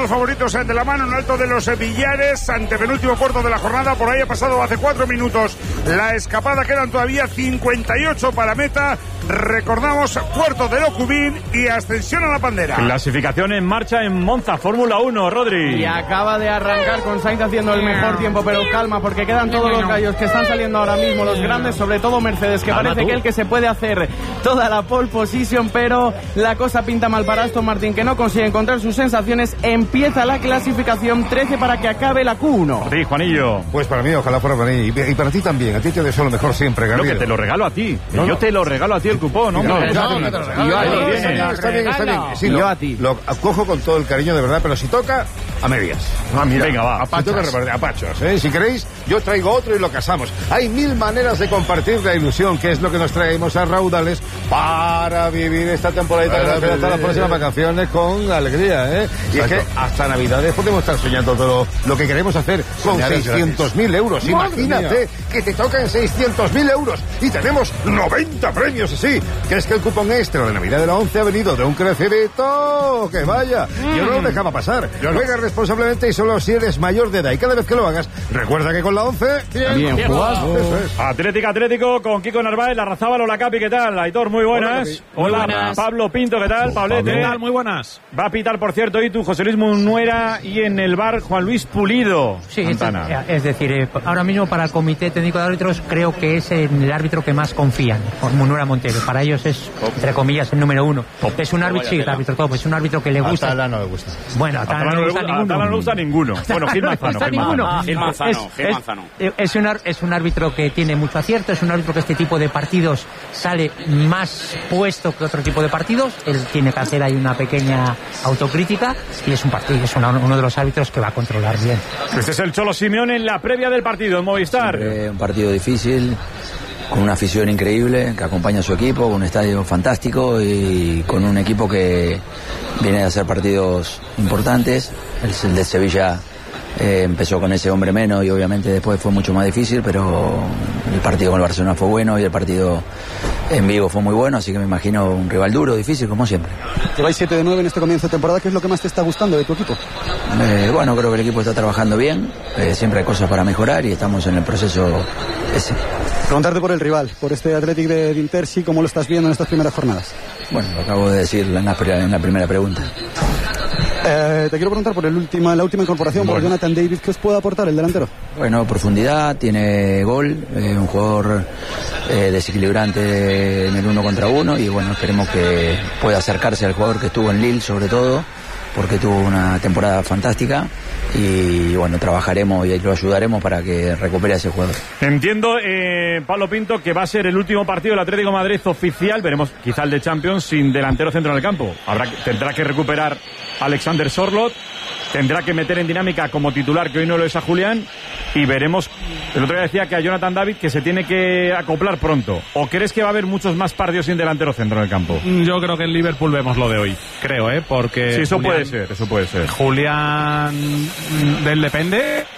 los favoritos de la mano en alto de los Villares, antepenúltimo puerto de la jornada. Por ahí ha pasado hace 4 minutos la escapada, quedan todavía 58 para meta. Recordamos, puerto de Locubín y ascensión a la Pandera. Clasificación en marcha en Monza, Fórmula 1, Rodri. Y acaba de arrancar con Sainz haciendo el mejor tiempo, pero calma, porque quedan todos los gallos que están saliendo ahora mismo, los grandes, sobre todo Mercedes, que parece que el que se puede hacer toda la pole position, pero la cosa pinta mal para Aston Martin, que no consigue encontrar sus sensaciones. Empieza la clasificación, 13 para que acabe la Q1. Sí, Juanillo. Pues para mí, ojalá fuera para mí, y para ti también. A ti te deseo lo mejor siempre, Gabriel. Lo que te lo regalo a ti. Yo te lo regalo a ti el cupón, ¿no? Está bien. Sí, yo a ti. Lo acojo con todo el cariño, de verdad, pero si toca, a medias. Mira, venga, va. A pachos, ¿eh? Si queréis, yo traigo otro y lo casamos. Hay 1000 maneras de compartir la ilusión, que es lo que nos traemos a raudales para vivir esta temporada hasta las próximas vacaciones con alegría, ¿eh? Y es que hasta Navidades podemos estar soñando todo lo que queremos hacer con 600.000 euros. Imagínate que te tocan 600.000 euros y tenemos 90 premios así. Que es que el cupón extra de Navidad de la 11 ha venido de un crecerito. Que vaya, yo no lo dejaba pasar. Juega responsablemente y solo si eres mayor de edad. Y cada vez que lo hagas, recuerda que con la 11... Bien jugado. Eso es. Atlético con Kiko Narváez, Larrazábal, hola Capi, ¿qué tal? Aitor, muy buenas. Hola, buenas. Pablo Pinto, ¿qué tal? Pablete. ¿Qué tal? Muy buenas. Va a pitar, por cierto, y tú, José Luis Munuera, y en el bar Juan Luis Pulido. Sí, es decir, ahora mismo para el Comité Técnico de Árbitros creo que es el árbitro que más confían, por Munuera Montero. Para ellos es, entre comillas, el número 1. Es un árbitro, sí, el árbitro top, es un árbitro que le gusta. A Tala no le gusta. Bueno, a Tala no le gusta ninguno. A Tala no le gusta ninguno. Bueno, Gil Manzano. Es un árbitro que tiene mucho acierto, es un árbitro que este tipo de partidos sale más puesto que otro tipo de partidos. Él tiene que hacer ahí una pequeña autocrítica y es uno de los árbitros que va a controlar bien. Este es el Cholo Simeone en la previa del partido en Movistar. Un partido difícil, con una afición increíble que acompaña a su equipo, con un estadio fantástico y con un equipo que viene a hacer partidos importantes. El de Sevilla empezó con ese hombre menos y obviamente después fue mucho más difícil, pero el partido con el Barcelona fue bueno y el partido en Vigo fue muy bueno, así que me imagino un rival duro, difícil, como siempre. Lleváis 7 de 9 en este comienzo de temporada. ¿Qué es lo que más te está gustando de tu equipo? Bueno, creo que el equipo está trabajando bien, siempre hay cosas para mejorar y estamos en el proceso ese. Preguntarte por el rival, por este Athletic de Intersi, ¿cómo lo estás viendo en estas primeras jornadas? Bueno, lo acabo de decir en la primera pregunta. Te quiero preguntar por la última incorporación, por Jonathan David. ¿Qué os puede aportar el delantero? Bueno, profundidad, tiene gol, un jugador desequilibrante en el 1 contra 1 y bueno, esperemos que pueda acercarse al jugador que estuvo en Lille, sobre todo, porque tuvo una temporada fantástica y bueno, trabajaremos y lo ayudaremos para que recupere a ese jugador. Entiendo, Pablo Pinto, que va a ser el último partido del Atlético de Madrid oficial, veremos quizá el de Champions, sin delantero centro en el campo. Tendrá que recuperar Alexander Sorloth, tendrá que meter en dinámica como titular, que hoy no lo es a Julián, y veremos. El otro día decía que a Jonathan David que se tiene que acoplar pronto. ¿O crees que va a haber muchos más partidos sin delantero centro en el campo? Yo creo que en Liverpool vemos lo de hoy, creo, porque sí, eso Julián, puede ser. Julián, de él depende.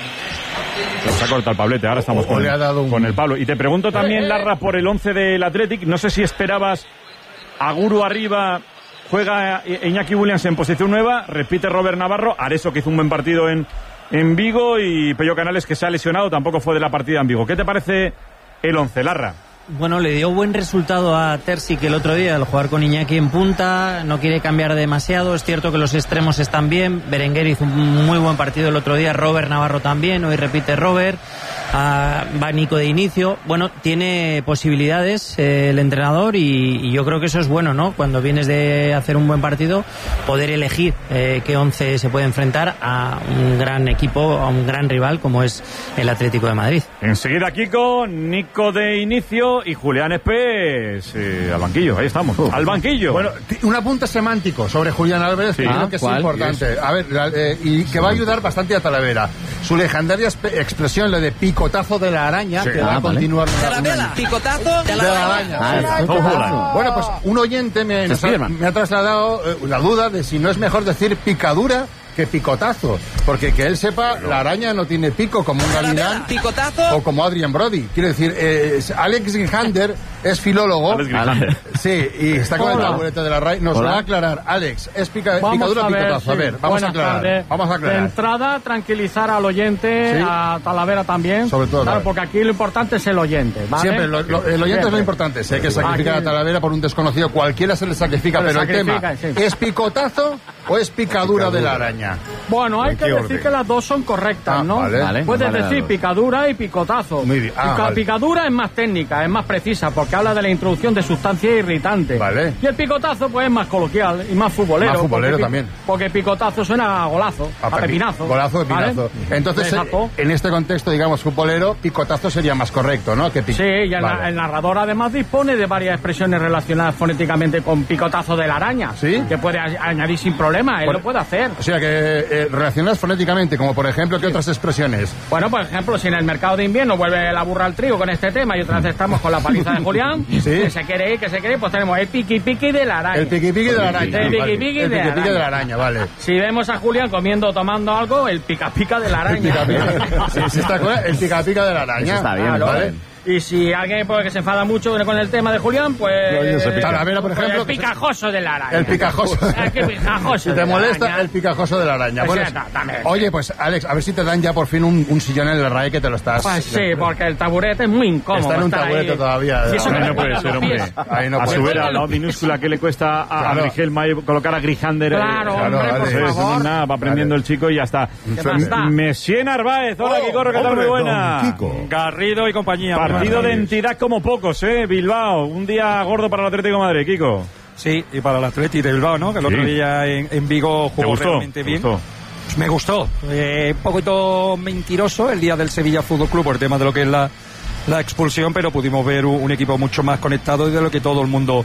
Se ha cortado el Pablete, ahora estamos con el Pablo. Y te pregunto también, Larra, por el 11 del Athletic. No sé si esperabas a Guru arriba. Juega Iñaki Williams en posición nueva, repite Robert Navarro, Areso, que hizo un buen partido en Vigo, y Pello Canales, que se ha lesionado, tampoco fue de la partida en Vigo. ¿Qué te parece el 11, Larra? Bueno, le dio buen resultado a Terzic el otro día al jugar con Iñaki en punta, no quiere cambiar demasiado, es cierto que los extremos están bien, Berenguer hizo un muy buen partido el otro día, Robert Navarro también, hoy repite Robert, va Nico de inicio, bueno, tiene posibilidades el entrenador y yo creo que eso es bueno, ¿no? Cuando vienes de hacer un buen partido, poder elegir qué 11 se puede enfrentar a un gran equipo, a un gran rival como es el Atlético de Madrid. Enseguida Kiko, Nico de inicio y Julián Espés al banquillo, ahí estamos, al banquillo. Bueno, un apunte semántico sobre Julián Álvarez, que creo que es importante. A ver, y que va a ayudar bastante a Talavera. Su legendaria expresión, la de picotazo de la araña, que va a continuar. Picotazo de la araña. Bueno, pues un oyente me ha trasladado la duda de si no es mejor decir picadura que picotazo, porque que él sepa, la araña no tiene pico como un gavilán o como Adrian Brody. Quiero decir, Alex Gihander es filólogo. Alex Grijander. Sí, y está con el taburete de la RAI. Nos lo va a aclarar. Alex, ¿es picadura o picatazo? A ver, vamos a aclarar. Vamos a aclarar. De entrada, tranquilizar al oyente, a Talavera también. Sobre todo. Claro, porque aquí lo importante es el oyente, ¿vale? Siempre, el oyente es lo importante. Sé que sacrifica a Talavera por un desconocido. Cualquiera se le sacrifica, pero el tema, ¿es picotazo o es picadura de la araña? Bueno, hay que decir que las dos son correctas, ¿no? Vale. Puedes decir picadura y picotazo. Muy bien. Picadura es más técnica, es más precisa, porque habla de la introducción de sustancias irritantes. Vale. Y el picotazo, pues, es más coloquial y más futbolero. Más futbolero también. Porque picotazo suena a golazo, a pepinazo. Golazo, pepinazo. ¿Vale? Entonces, en este contexto, digamos, futbolero, picotazo sería más correcto, ¿no? Que sí, y el narrador además dispone de varias expresiones relacionadas fonéticamente con picotazo de la araña. ¿Sí? Que puede añadir sin problema, él lo puede hacer. O sea, que relacionadas fonéticamente, como por ejemplo, ¿qué otras expresiones? Bueno, por ejemplo, si en el mercado de invierno vuelve la burra al trigo con este tema y otra vez estamos con la paliza de Julián, que se quiere ir, pues tenemos el piqui de la araña. El piqui de la araña. El piqui de la araña, vale. Si vemos a Julián comiendo o tomando algo, el pica de la araña. Sí, está claro, el pica de la araña. Eso está bien, claro, ¿vale? Y si alguien que se enfada mucho con el tema de Julián, pues... Talavera, por ejemplo... El picajoso de la araña. El picajoso. picajoso. Si te molesta, el picajoso de la araña. Bueno, oye, pues Alex, a ver si te dan ya por fin un sillón en el RAE que te lo estás... Pues sí, porque el taburete es muy incómodo. Está en un taburete ahí todavía. Si eso no puede ser, hombre. Ahí no a puede su ser. vera, la minúscula que le cuesta a Rigelma colocar a Grijander. Claro, hombre, por favor. Nada, va aprendiendo el chico y ya está. Messier Narváez, hola, Kiko, ¿qué tal? Muy buena. Garrido y compañía. Partido de entidad como pocos, Bilbao. Un día gordo para el Atlético de Madrid, Kiko. Sí, y para el Atleti de Bilbao, ¿no? Que el otro día en Vigo jugó realmente bien. Me gustó. Un poquito mentiroso el día del Sevilla Fútbol Club por el tema de lo que es la expulsión, pero pudimos ver un equipo mucho más conectado y de lo que todo el mundo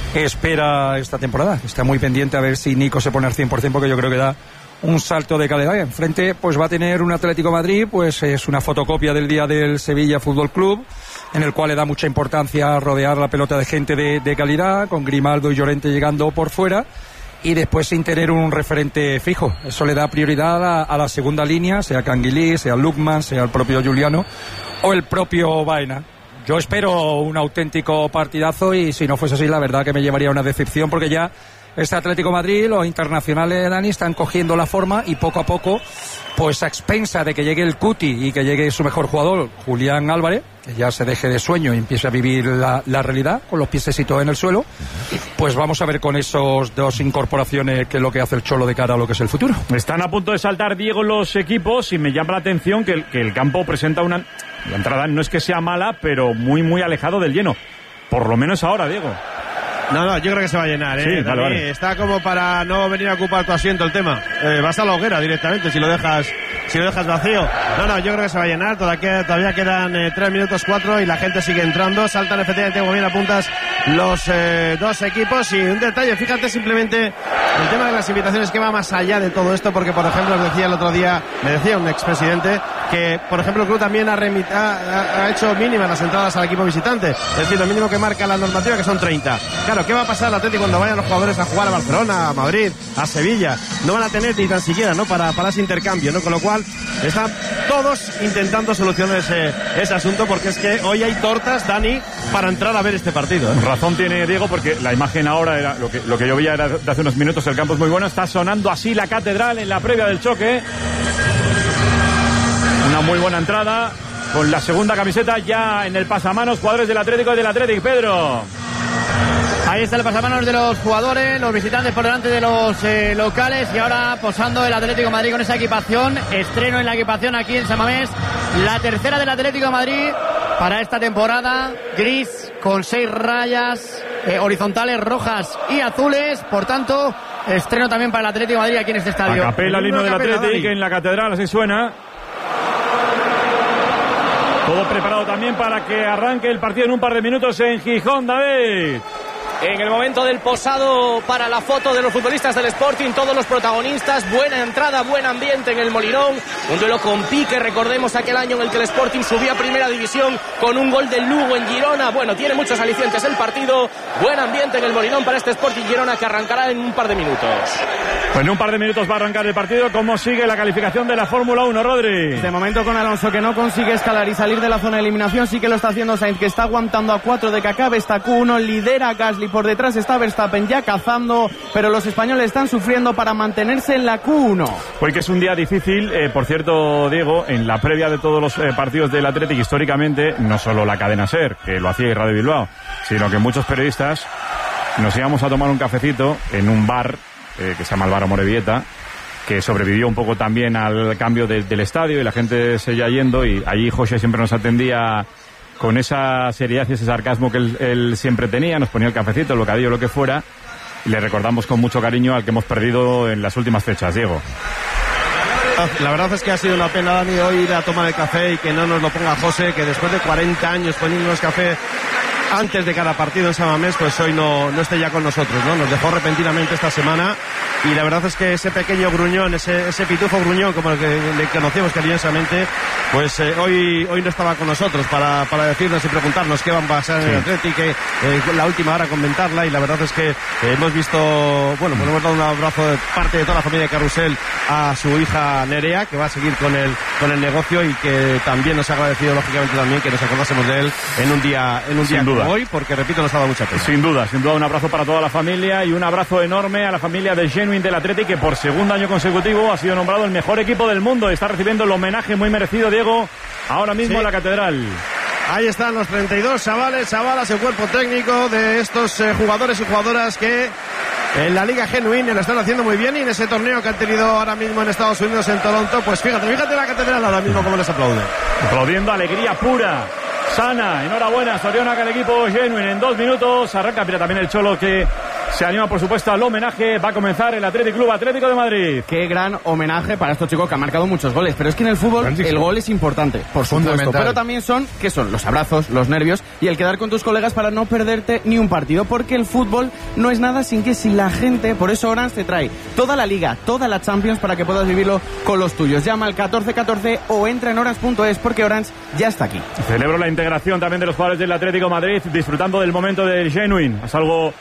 espera esta temporada. Está muy pendiente a ver si Nico se pone al 100%, porque yo creo que da un salto de calidad. Enfrente pues va a tener un Atlético Madrid, pues es una fotocopia del día del Sevilla Fútbol Club, en el cual le da mucha importancia a rodear la pelota de gente de calidad, con Grimaldo y Llorente llegando por fuera, y después sin tener un referente fijo. Eso le da prioridad a la segunda línea, sea Canguilí, sea Lukman, sea el propio Juliano o el propio Baena. Yo espero un auténtico partidazo, y si no fuese así, la verdad que me llevaría una decepción, porque ya este Atlético Madrid, los internacionales, Dani, están cogiendo la forma, y poco a poco, pues a expensa de que llegue el Cuti y que llegue su mejor jugador, Julián Álvarez, que ya se deje de sueño y empiece a vivir la realidad con los piececitos en el suelo, pues vamos a ver con esos dos incorporaciones qué es lo que hace el Cholo de cara a lo que es el futuro. Están a punto de saltar, Diego, los equipos, y me llama la atención que el campo presenta una... La entrada no es que sea mala, pero muy, muy alejado del lleno. Por lo menos ahora, Diego. No, yo creo que se va a llenar, Sí, vale. Está como para no venir a ocupar tu asiento el tema. Vas a la hoguera directamente si lo dejas vacío. No, yo creo que se va a llenar. Todavía quedan 3 minutos 4 y la gente sigue entrando. Saltan efectivamente, como bien apuntas, los dos equipos. Y un detalle, fíjate simplemente el tema de las invitaciones, que va más allá de todo esto, porque por ejemplo os decía el otro día, me decía un expresidente, que por ejemplo el club también ha hecho mínimas las entradas al equipo visitante. Es decir, lo mínimo que marca la normativa, que son 30. Claro, ¿qué va a pasar al Atlético cuando vayan los jugadores a jugar a Barcelona, a Madrid, a Sevilla? No van a tener ni tan siquiera, ¿no?, para ese intercambio, ¿no? Con lo cual están todos intentando solucionar ese asunto, porque es que hoy hay tortas, Dani, para entrar a ver este partido, ¿eh? Razón tiene Diego, porque la imagen ahora era lo que yo veía era de hace unos minutos. El campo es muy bueno. Está sonando así la Catedral en la previa del choque. Una muy buena entrada con la segunda camiseta ya en el pasamanos, jugadores del Atlético y del Atlético. Pedro. Ahí está el pasamanos de los jugadores, los visitantes por delante de los locales, y ahora posando el Atlético de Madrid con esa equipación. Estreno en la equipación aquí en San Mamés, la tercera del Atlético de Madrid para esta temporada, gris con 6 rayas horizontales rojas y azules. Por tanto, estreno también para el Atlético de Madrid aquí en este estadio. A capela el himno del Atlético en la Catedral, así suena. Todo preparado también para que arranque el partido en un par de minutos en Gijón, David. en el momento del posado para la foto de los futbolistas del Sporting, todos los protagonistas. Buena entrada, buen ambiente en el Molinón, un duelo con pique. Recordemos aquel año en el que el Sporting subía a Primera División con un gol del Lugo en Girona. Bueno, tiene muchos alicientes el partido. Buen ambiente en el Molinón para este Sporting Girona, que arrancará en un par de minutos. Pues en un par de minutos va a arrancar el partido. ¿Cómo sigue la calificación de la Fórmula 1, Rodri? De momento con Alonso, que no consigue escalar y salir de la zona de eliminación, sí que lo está haciendo Sainz, que está aguantando a 4 de que acabe esta Q1, lidera Gasly, por detrás está Verstappen ya cazando, pero los españoles están sufriendo para mantenerse en la Q1. Hoy que es un día difícil, por cierto, Diego, en la previa de todos los partidos del Athletic, históricamente, no solo la cadena SER, que lo hacía Radio Bilbao, sino que muchos periodistas nos íbamos a tomar un cafecito en un bar que se llama el Bar Amorebieta, que sobrevivió un poco también al cambio del estadio y la gente seguía yendo, y allí José siempre nos atendía con esa seriedad y ese sarcasmo que él siempre tenía, nos ponía el cafecito, el bocadillo, lo que fuera, y le recordamos con mucho cariño al que hemos perdido en las últimas fechas, Diego. La verdad es que ha sido una pena, Dani, hoy ir a tomar el café y que no nos lo ponga José, que después de 40 años poniéndonos café antes de cada partido en San Mamés, pues hoy no esté ya con nosotros, ¿no? Nos dejó repentinamente esta semana, y la verdad es que ese pequeño gruñón, ese pitufo gruñón, como el que le conocemos cariñosamente, pues hoy no estaba con nosotros para decirnos y preguntarnos qué va a pasar en el Athletic, la última hora comentarla, y la verdad es que hemos visto, bueno, pues hemos dado un abrazo de parte de toda la familia de Carrusel a su hija Nerea, que va a seguir con el negocio, y que también nos ha agradecido lógicamente también que nos acordásemos de él en un día como hoy, porque repito, nos ha dado mucha pena. Sin duda, un abrazo para toda la familia, y un abrazo enorme a la familia de Genuine del Athletic, que por segundo año consecutivo ha sido nombrado el mejor equipo del mundo. Está recibiendo el homenaje muy merecido, Diego, ahora mismo en la Catedral. Ahí están los 32 chavalas, el cuerpo técnico de estos jugadores y jugadoras que en la Liga Genuine lo están haciendo muy bien, y en ese torneo que han tenido ahora mismo en Estados Unidos, en Toronto, pues fíjate la Catedral ahora mismo como les aplaude. Aplaudiendo, alegría pura, sana. Enhorabuena, Soriona, que el equipo Genuine en 2 minutos arranca. Mira, también el Cholo, que se anima por supuesto al homenaje. Va a comenzar el Athletic Club Atlético de Madrid. Qué gran homenaje para estos chicos que han marcado muchos goles, pero es que en el fútbol el gol es importante, por supuesto, pero también son los abrazos, los nervios y el quedar con tus colegas para no perderte ni un partido, porque el fútbol no es nada sin la gente. Por eso Orange te trae toda la Liga, toda la Champions, para que puedas vivirlo con los tuyos. Llama al 1414 o entra en orange.es, porque Orange ya está aquí. Celebro la integración también de los jugadores del Atlético de Madrid, disfrutando del momento del Genuine. Es algo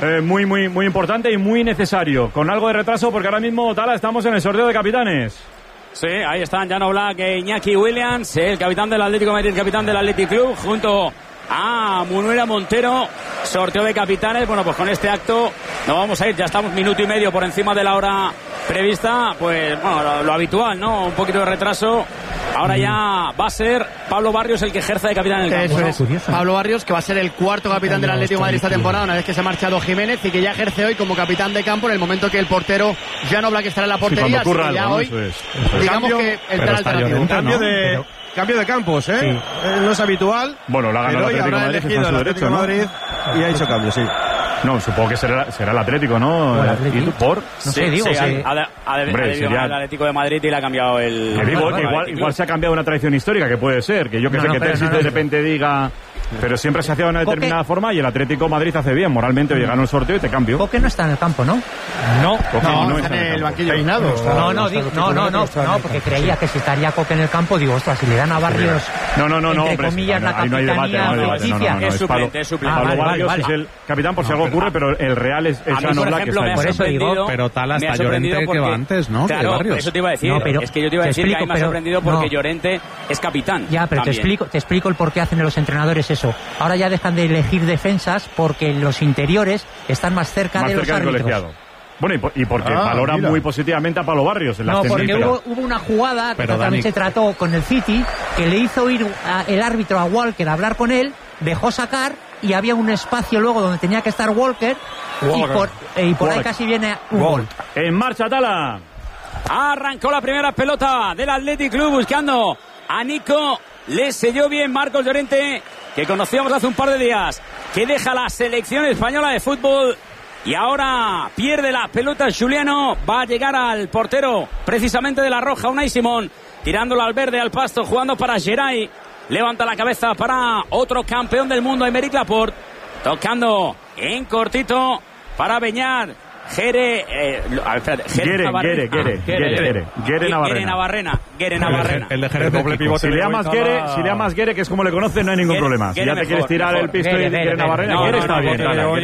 muy importante y muy necesario, con algo de retraso porque ahora mismo, Tala, estamos en el sorteo de capitanes. Sí, ahí están Jan Oblak e Iñaki Williams, el capitán del Atlético de Madrid, el capitán del Athletic Club, junto a Munuera Montero. Sorteo de capitanes. Bueno, pues con este acto nos vamos a ir, ya estamos minuto y medio por encima de la hora prevista, pues bueno, lo habitual, ¿no? Un poquito de retraso. Ahora ya va a ser Pablo Barrios el que ejerza de capitán en el campo. Eso es. Pablo Barrios, que va a ser el cuarto capitán del Atlético de Madrid esta temporada, una vez que se ha marchado Jiménez, y que ya ejerce hoy como capitán de campo en el momento que el portero Jan Oblak estará en la portería. Sí, así que ya hoy, eso es. digamos que el tal alternativo. Cambio de campos, ¿eh? Sí. No es habitual. Bueno, lo ha ganado el Atlético de Madrid, está en su derecho, ¿no? Madrid, y ha hecho cambio, sí. No, supongo que será el Atlético, ¿no? ¿Y tú por? No sé, digo, el Atlético de Madrid, y le ha cambiado el... Que digo, igual se ha cambiado una tradición histórica, que puede ser, que yo que sé que Terzic de repente diga... Pero siempre se hacía de una determinada forma, y el Atlético de Madrid hace bien, moralmente. Oye, gana el sorteo y te cambio. Coque no está en el campo, ¿no? No, está en el banquillo peinado. No, porque creía que si estaría Coque en el campo, digo, ostras, si le dan a Barrios, entre comillas, la capitanía ficticia. Es suplente. Pablo Barrios es el capitán por si algo ocurre, pero el Real es Jan Oblak, que está ahí. Por eso digo, pero Tala está Llorente que va antes, ¿no? Claro, eso te iba a decir. Es que yo te iba a decir que a mí me ha sorprendido porque Llorente es capitán. Ya, pero te explico el por qué hacen los entrenadores eso. Ahora ya dejan de elegir defensas porque los interiores están más cerca de los árbitros. Bueno, y porque valora muy positivamente a Pablo Barrios en la porque hubo una jugada que también se trató con el City, que le hizo ir el árbitro a Walker a hablar con él, dejó sacar, y había un espacio luego donde tenía que estar Walker. Y por ahí casi viene un gol. En marcha, Tala. Arrancó la primera pelota del Athletic Club buscando a Nico. Le selló bien Marcos Llorente, que conocíamos hace un par de días, que deja la selección española de fútbol. Y ahora pierde la pelota Juliano. Va a llegar al portero precisamente de la Roja, Unai Simón, tirándolo al verde, al pasto, jugando para Geray. Levanta la cabeza para otro campeón del mundo, Aymeric Laporte. tocando en cortito para Beñat. Gere Navarrena. El de Jerez doble pivote. Si le llamas Gere, que es como le conoce, no hay ningún problema. Si ya te quieres tirar el pisto y Gere Navarrena, Gere está bien.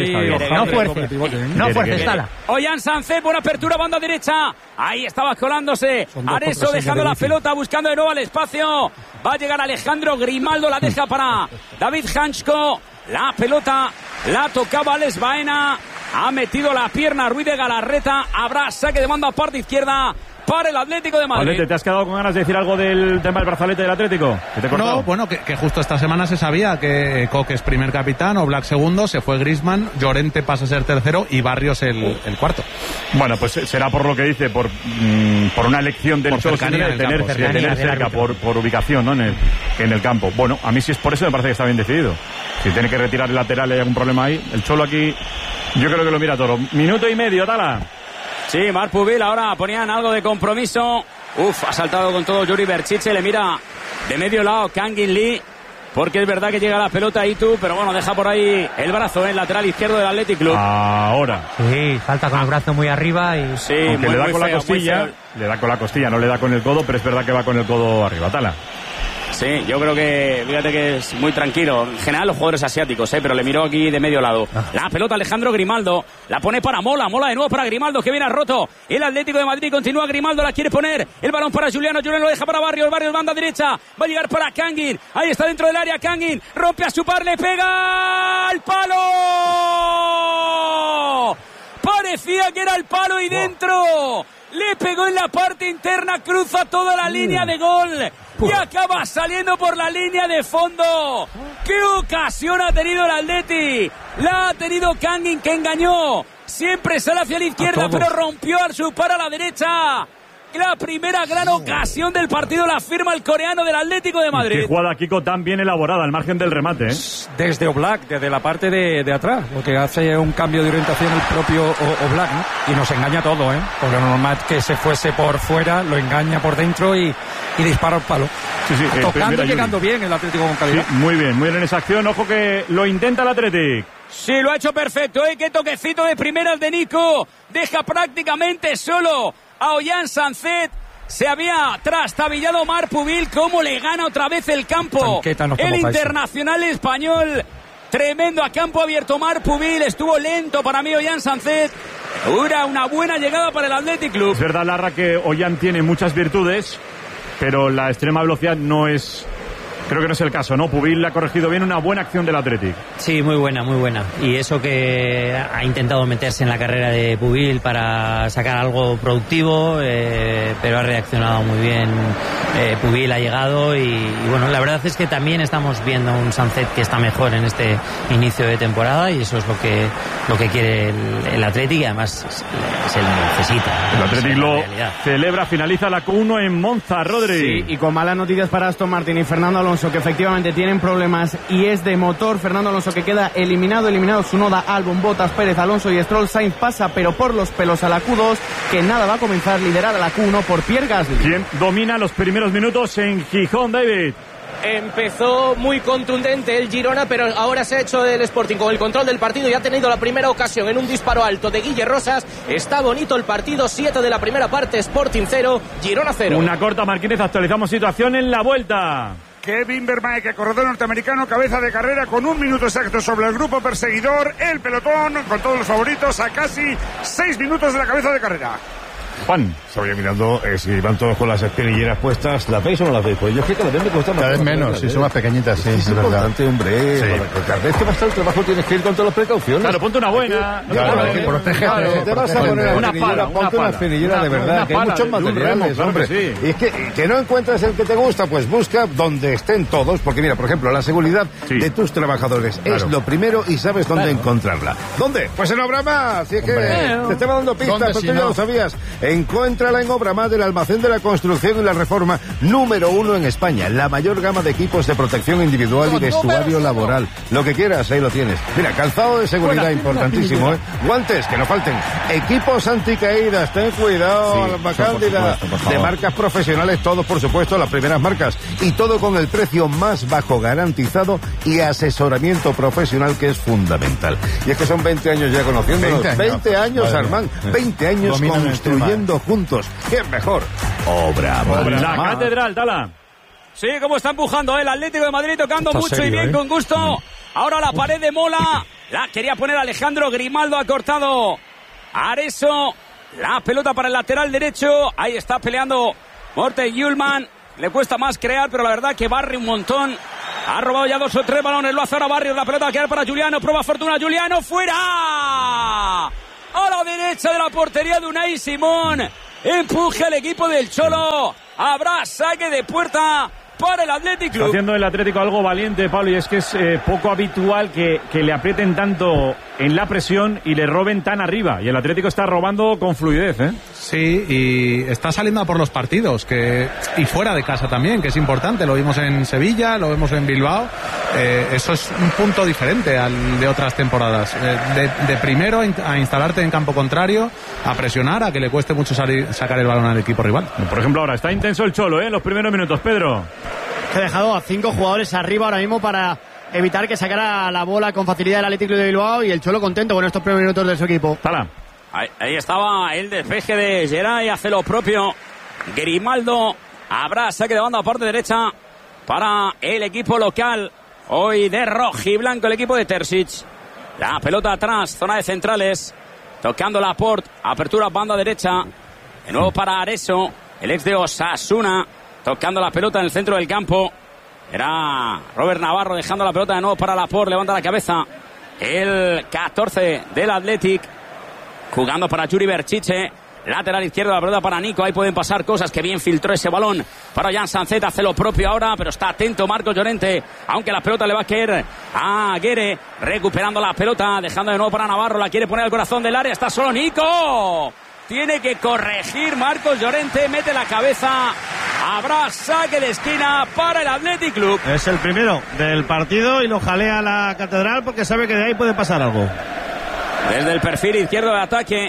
No fuerces, Tala. Ollán Sánchez, buena apertura, banda derecha. Ahí estaba colándose. Areso dejando la pelota, buscando de nuevo el espacio. Va a llegar Alejandro Grimaldo, la deja para David Hanchko. La pelota la tocaba Alex Baena. Ha metido la pierna Ruiz de Galarreta. Habrá saque de banda parte izquierda para el Atlético de Madrid. Olete, ¿te has quedado con ganas de decir algo del tema del brazalete del Atlético? No, bueno, que justo esta semana se sabía que Coque es primer capitán, Oblak segundo, se fue Griezmann, Llorente pasa a ser tercero y Barrios el cuarto. Bueno, pues será por lo que dice, por una elección del Cholo de tener cerca, por ubicación, ¿no? en el campo. Bueno, a mí si es por eso me parece que está bien decidido. Si tiene que retirar el lateral y hay algún problema ahí, el Cholo aquí yo creo que lo mira todo. Minuto y medio, Tala. Sí, Marc Pubil ahora ponían algo de compromiso. Ha saltado con todo Yuri Berchiche, le mira de medio lado Kangin Lee, porque es verdad que llega la pelota a Itu, pero bueno, deja por ahí el brazo, el lateral izquierdo del Athletic Club. Ahora. Sí, salta con el brazo muy arriba y... Sí, aunque le da con la costilla, no le da con el codo, pero es verdad que va con el codo arriba, Tala. Sí, yo creo que, fíjate que es muy tranquilo. En general los jugadores asiáticos, pero le miró aquí de medio lado. La pelota Alejandro Grimaldo, la pone para Mola de nuevo para Grimaldo, que viene roto. El Atlético de Madrid continúa, Grimaldo la quiere poner. El balón para Juliano lo deja para Barrios, banda derecha. Va a llegar para Kangin, ahí está dentro del área Kangin. Rompe a su par, le pega al palo. Parecía que era el palo y dentro. Le pegó en la parte interna, cruza toda la línea de gol. Y acaba saliendo por la línea de fondo. ¡Qué ocasión ha tenido el Atleti! La ha tenido Kangin, que engañó. Siempre sale hacia la izquierda, pero rompió al su par a la derecha. La primera gran ocasión del partido la firma el coreano del Atlético de Madrid. Qué jugada, Kiko, tan bien elaborada al margen del remate, ¿eh? Desde Oblak, desde la parte de atrás, lo que hace un cambio de orientación el propio Oblak, ¿no? Y nos engaña todo, ¿eh? Porque lo normal que se fuese por fuera, lo engaña por dentro y dispara al palo. Sí, tocando y llegando bien el Atlético con calidad. Sí, muy bien en esa acción. Ojo que lo intenta el Atlético. Sí, lo ha hecho perfecto, ¿eh? Qué toquecito de primeras de Nico. Deja prácticamente solo a Ollán Sánchez. Se había trastabillado Marc Pubil. ¿Cómo le gana otra vez el campo? El internacional español. Tremendo a campo abierto Marc Pubil. Estuvo lento para mí Ollán Sánchez. Era una buena llegada para el Athletic Club. Es verdad, Larra, que Ollán tiene muchas virtudes, pero la extrema velocidad no es... Creo que no es el caso, ¿no? Pubil le ha corregido bien, una buena acción del Athletic. Sí, muy buena. Y eso que ha intentado meterse en la carrera de Pubil para sacar algo productivo, pero ha reaccionado muy bien. Pubil ha llegado y bueno, la verdad es que también estamos viendo un Sánchez que está mejor en este inicio de temporada y eso es lo que quiere el Athletic y además se lo necesita. El Athletic lo celebra, finaliza la Q1 en Monza, Rodri. Sí, y con malas noticias para Aston Martin y Fernando Alonso, que efectivamente tienen problemas y es de motor. Fernando Alonso que queda eliminado Tsunoda, Albon, Bottas, Pérez, Alonso y Stroll. Sainz pasa pero por los pelos a la Q2, que nada va a comenzar liderada la Q1 por Pierre Gasly. ¿Quién domina los primeros minutos en Gijón, David? Empezó muy contundente el Girona, pero ahora se ha hecho del Sporting con el control del partido y ha tenido la primera ocasión en un disparo alto de Guille Rosas. Está bonito el partido, 7 de la primera parte, Sporting 0, Girona 0. Una corta, Marquínez, actualizamos situación en la vuelta. Kevin Vermaeke, corredor norteamericano, cabeza de carrera con 1 minuto exacto sobre el grupo perseguidor. El pelotón con todos los favoritos a casi 6 minutos de la cabeza de carrera. Juan. Estaba yo mirando si van todos con las espinilleras puestas. ¿La veis o no la veis? Pues yo es que cada vez me cuesta más. Cada vez menos, sí, son más pequeñitas, sí, es importante, hombre. Sí. Cada vez que vas al trabajo tienes que ir con todas las precauciones. Claro, ponte una buena. Protégete. Si te vas a poner una pala, ponte una espinillera de verdad, que hay muchos materiales, hombre. Y es que no encuentras el que te gusta, pues busca donde estén todos, porque mira, por ejemplo, la seguridad de tus trabajadores es lo primero y sabes dónde encontrarla. ¿Dónde? Pues en Obrama. Si es que te estaba dando pistas, pero tú ya lo sabías. Encuéntrala en Obramar, el almacén de la construcción y la reforma número 1 en España. La mayor gama de equipos de protección individual y vestuario laboral. Lo que quieras, ahí lo tienes. Mira, calzado de seguridad importantísimo, ¿eh? Guantes, que no falten. Equipos anticaídas, ten cuidado, Alma Cándida. De marcas profesionales, todos, por supuesto, las primeras marcas. Y todo con el precio más bajo garantizado y asesoramiento profesional, que es fundamental. Y es que son 20 años ya conociéndonos. 20 años, Armand. 20 años construyendo juntos. ¿Quién mejor? Obramar. La catedral, Tala. Sí, como está empujando el Atlético de Madrid, tocando está mucho serio, y bien, con gusto. Ahora la pared de Mola. La quería poner Alejandro Grimaldo, ha cortado Areso. La pelota para el lateral derecho. Ahí está peleando Morten Hjulmand. Le cuesta más crear, pero la verdad que barre un montón. Ha robado ya 2 o 3 balones. Lo hace ahora Barrios. La pelota va a quedar para Juliano. Prueba fortuna. Juliano fuera. A la derecha de la portería de Unai Simón. Empuje al equipo del Cholo. Habrá saque de puerta para el Athletic Club. Está haciendo el Atlético algo valiente, Pablo, y es que es poco habitual que le aprieten tanto en la presión y le roben tan arriba. Y el Atlético está robando con fluidez, ¿eh? Sí, y está saliendo a por los partidos, y fuera de casa también, que es importante. Lo vimos en Sevilla, lo vemos en Bilbao. Eso es un punto diferente al de otras temporadas. De primero a instalarte en campo contrario, a presionar, a que le cueste mucho sacar el balón al equipo rival. Por ejemplo, ahora está intenso el Cholo, ¿eh? En los primeros minutos, Pedro. Ha dejado a 5 jugadores arriba ahora mismo para evitar que sacara la bola con facilidad el Atlético de Bilbao, y el Cholo contento con estos primeros minutos de su equipo. Tala. Ahí estaba el despeje de Geray, hace lo propio Grimaldo. Habrá saque de banda a parte derecha para el equipo local. Hoy de rojiblanco el equipo de Terzic. La pelota atrás, zona de centrales. Tocando Laporte, apertura banda derecha. De nuevo para Areso, el ex de Osasuna. Tocando la pelota en el centro del campo. Era Robert Navarro dejando la pelota de nuevo para Laporte. Levanta la cabeza el 14 del Athletic. Jugando para Yuri Berchiche. Lateral izquierdo, la pelota para Nico. Ahí pueden pasar cosas. Que bien filtró ese balón para Jan Sanzet. Hace lo propio ahora, pero está atento Marcos Llorente. Aunque la pelota le va a caer a Guerre. Recuperando la pelota, dejando de nuevo para Navarro. La quiere poner al corazón del área. Está solo Nico. Tiene que corregir Marcos Llorente. Mete la cabeza. Habrá saque de esquina para el Athletic Club. Es el primero del partido y lo jalea la catedral porque sabe que de ahí puede pasar algo. Desde el perfil izquierdo de ataque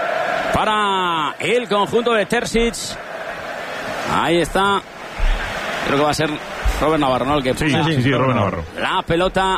para el conjunto de Terzic. Ahí está. Creo que va a ser Robert Navarro, ¿no? El que sí, Robert Navarro. La pelota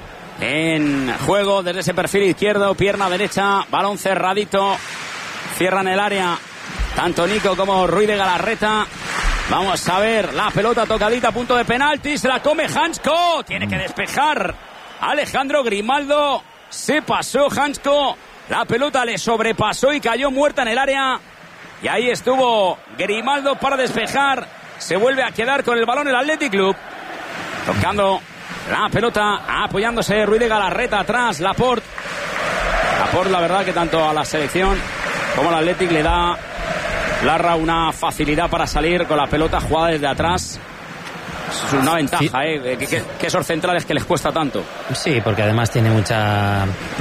en juego desde ese perfil izquierdo, pierna derecha, balón cerradito. Cierran el área tanto Nico como Ruiz de Galarreta. Vamos a ver la pelota tocadita a punto de penalti. Se la come Hansko. Tiene que despejar Alejandro Grimaldo. Se pasó Hansko. La pelota le sobrepasó y cayó muerta en el área. Y ahí estuvo Grimaldo para despejar. Se vuelve a quedar con el balón el Athletic Club. Tocando la pelota, apoyándose Ruiz de Galarreta atrás. Laporte, la verdad que tanto a la selección como al Athletic le da Larra una facilidad para salir con la pelota jugada desde atrás. Es una ventaja, sí. Que esos centrales que les cuesta tanto. Sí, porque además tiene mucha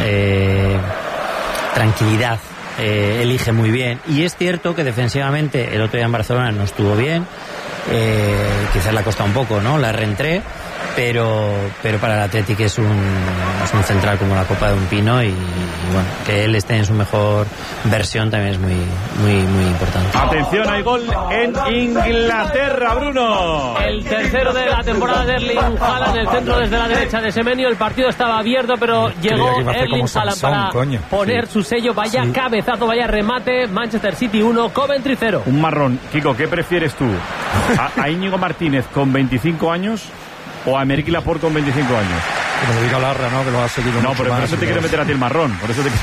tranquilidad, elige muy bien. Y es cierto que defensivamente el otro día en Barcelona no estuvo bien. Quizás le ha costado un poco, ¿no? La reentré. Pero para el Athletic es un central como la copa de un pino y bueno, que él esté en su mejor versión también es muy importante. Atención, hay gol en Inglaterra, Bruno. El tercero de la temporada de Erling Haaland, el centro desde la derecha de Semenyo. El partido estaba abierto, pero llegó Erling Haaland para poner su sello. Vaya cabezazo, vaya remate. Manchester City 1, Coventry 0. Un marrón. Kiko, ¿qué prefieres tú? ¿A Íñigo Martínez con 25 años o a Aymeric Laporte con 25 años? Que me lo diga Larra, ¿no? Que lo ha seguido no, mucho pero más. por eso te quiero meter a ti el marrón.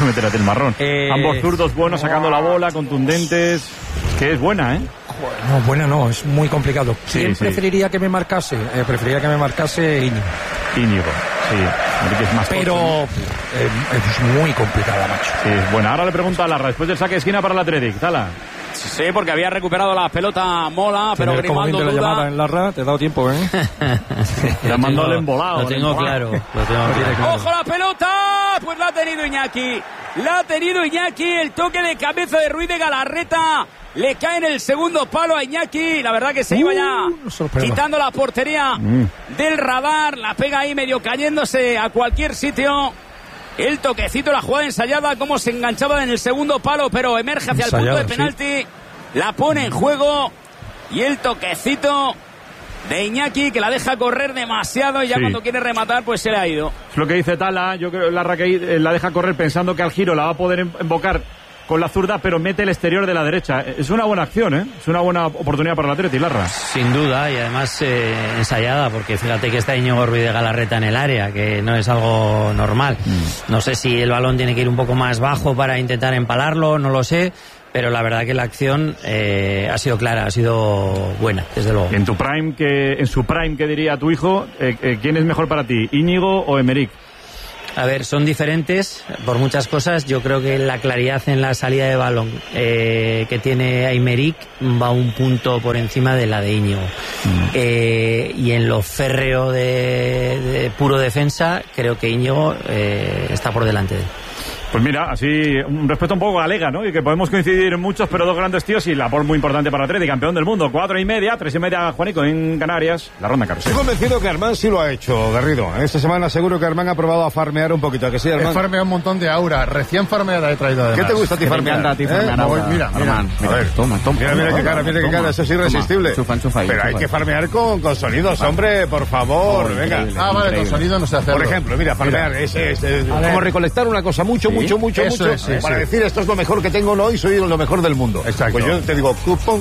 Ambos zurdos buenos, sacando la bola, contundentes. Que es buena, ¿eh? No, buena no, es muy complicado. ¿Quién preferiría que me marcase? Preferiría que me marcase Íñigo, sí. Es más pero es muy complicada, macho. Sí, es buena. Ahora le pregunto a Larra, después del saque de esquina para el Athletic. Tala. Sí, porque había recuperado la pelota Mola, pero Grimaldo duda. La llamada en Larra, te he dado tiempo, ¿eh? Le mandó el embolado. Lo tengo claro. ¡Ojo la pelota! Pues la ha tenido Iñaki. La ha tenido Iñaki, el toque de cabeza de Ruiz de Galarreta. Le cae en el segundo palo a Iñaki. La verdad que se iba ya quitando la portería del radar. La pega ahí medio cayéndose a cualquier sitio. El toquecito, la jugada ensayada, cómo se enganchaba en el segundo palo, pero emerge hacia el punto de penalti. Sí. La pone en juego. Y el toquecito de Iñaki, que la deja correr demasiado y ya cuando quiere rematar, pues se le ha ido. Es lo que dice Tala. Yo creo que la deja correr pensando que al giro la va a poder embocar con la zurda, pero mete el exterior de la derecha. Es una buena acción, ¿eh? Es una buena oportunidad para el Atleti, Larra. Sin duda, y además ensayada, porque fíjate que está Íñigo Ruiz de Galarreta en el área, que no es algo normal. No sé si el balón tiene que ir un poco más bajo para intentar empalarlo, no lo sé, pero la verdad que la acción ha sido clara, ha sido buena, desde luego. En su prime, ¿qué diría tu hijo? ¿Quién es mejor para ti, Íñigo o Emerick? A ver, son diferentes por muchas cosas. Yo creo que la claridad en la salida de balón que tiene Aymeric va un punto por encima de la de Íñigo. Y en lo férreo de puro defensa, creo que Íñigo está por delante de él. Pues mira, así un respeto un poco galega, ¿no? Y que podemos coincidir muchos, pero dos grandes tíos y labor muy importante para Atleti, campeón del mundo. 4:30, 3:30, Juanico, en Canarias, la ronda Carlos. Estoy convencido que Armán sí lo ha hecho, Garrido. Esta semana seguro que Armán ha probado a farmear un poquito, ¿que sí, Armán? He farmeado un montón de aura, recién farmeada he traído además. ¿Qué te gusta a ti farmear? Mira, Armán, a ver, toma. Mira qué cara, eso es irresistible. Pero hay que farmear con sonidos, hombre, por favor, venga. Vale, con sonido no se hace. Por ejemplo, mira, farmear es como recolectar una cosa mucho. Para decir esto es lo mejor que tengo hoy, soy lo mejor del mundo. Exacto. Pues yo te digo cupón.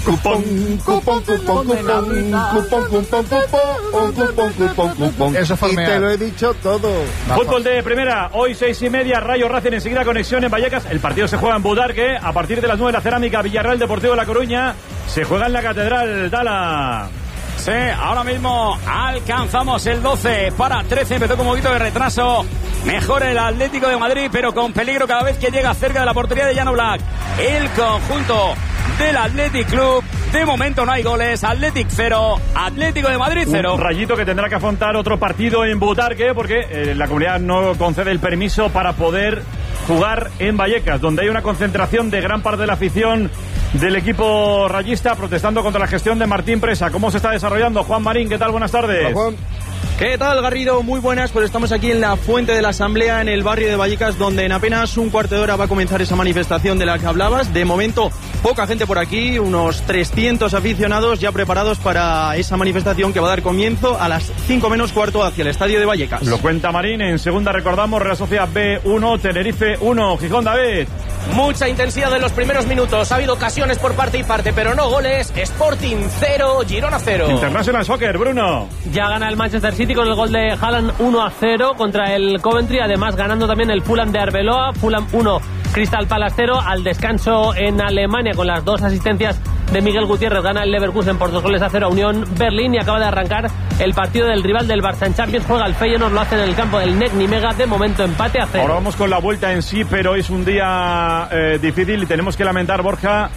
Eso y te lo he dicho todo. Fútbol de primera, hoy 6:30, Rayo Racing, enseguida conexión en Vallecas. El partido se juega en Budarque, a partir de las 9 la Cerámica, Villarreal Deportivo de La Coruña. Se juega en la Catedral, Dala. Sí, ahora mismo alcanzamos el 12 para 13, empezó con un poquito de retraso. Mejor el Atlético de Madrid, pero con peligro cada vez que llega cerca de la portería de Jan Oblak. El conjunto del Athletic Club, de momento no hay goles. Athletic 0, Atlético de Madrid 0. Un Rayito que tendrá que afrontar otro partido en Butarque porque la comunidad no concede el permiso para poder jugar en Vallecas, donde hay una concentración de gran parte de la afición del equipo rayista protestando contra la gestión de Martín Presa. ¿Cómo se está desarrollando? Juan Marín, ¿qué tal? Buenas tardes. Hola, Juan. ¿Qué tal, Garrido? Muy buenas, pues estamos aquí en la Fuente de la Asamblea, en el barrio de Vallecas, donde en apenas un cuarto de hora va a comenzar esa manifestación de la que hablabas. De momento, poca gente por aquí, unos 300 aficionados ya preparados para esa manifestación que va a dar comienzo a las 5 menos cuarto hacia el estadio de Vallecas. Lo cuenta Marín. En segunda recordamos Real Sociedad B1, Tenerife 1, Gijón, David. Mucha intensidad en los primeros minutos, ha habido ocasiones por parte y parte, pero no goles. Sporting 0, Girona 0. International Soccer, Bruno. Ya gana el Manchester City con el gol de Haaland 1-0 contra el Coventry, además ganando también el Fulham de Arbeloa. Fulham 1, Crystal Palace 0. Al descanso en Alemania con las dos asistencias de Miguel Gutiérrez gana el Leverkusen por 2-0 a Unión Berlín, y acaba de arrancar el partido del rival del Barça en Champions. Juega el Feyenoord, lo hace en el campo del Nek Nimega, de momento empate a 0. Ahora vamos con la vuelta en sí, pero es un día difícil y tenemos que lamentar, Borja,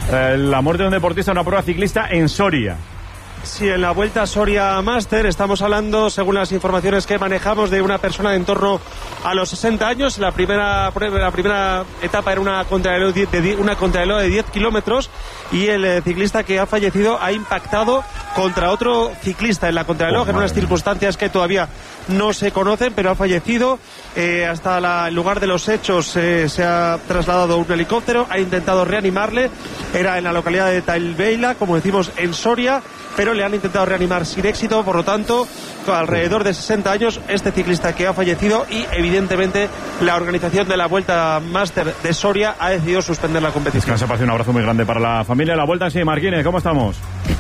la muerte de un deportista en una prueba ciclista en Soria. Sí, en la Vuelta a Soria Master estamos hablando, según las informaciones que manejamos, de una persona de en torno a los 60 años. La primera etapa era una contrarreloj de 10 kilómetros y el ciclista que ha fallecido ha impactado contra otro ciclista en la contrarreloj en unas circunstancias que todavía no se conocen, pero ha fallecido. Hasta el lugar de los hechos se ha trasladado un helicóptero, ha intentado reanimarle. Era en la localidad de Talbeila, como decimos, en Soria, pero le han intentado reanimar sin éxito. Por lo tanto, alrededor de 60 años este ciclista que ha fallecido, y evidentemente la organización de la Vuelta Máster de Soria ha decidido suspender la competición. Un abrazo muy grande para la familia. La Vuelta en sí, Marquines, ¿cómo estamos?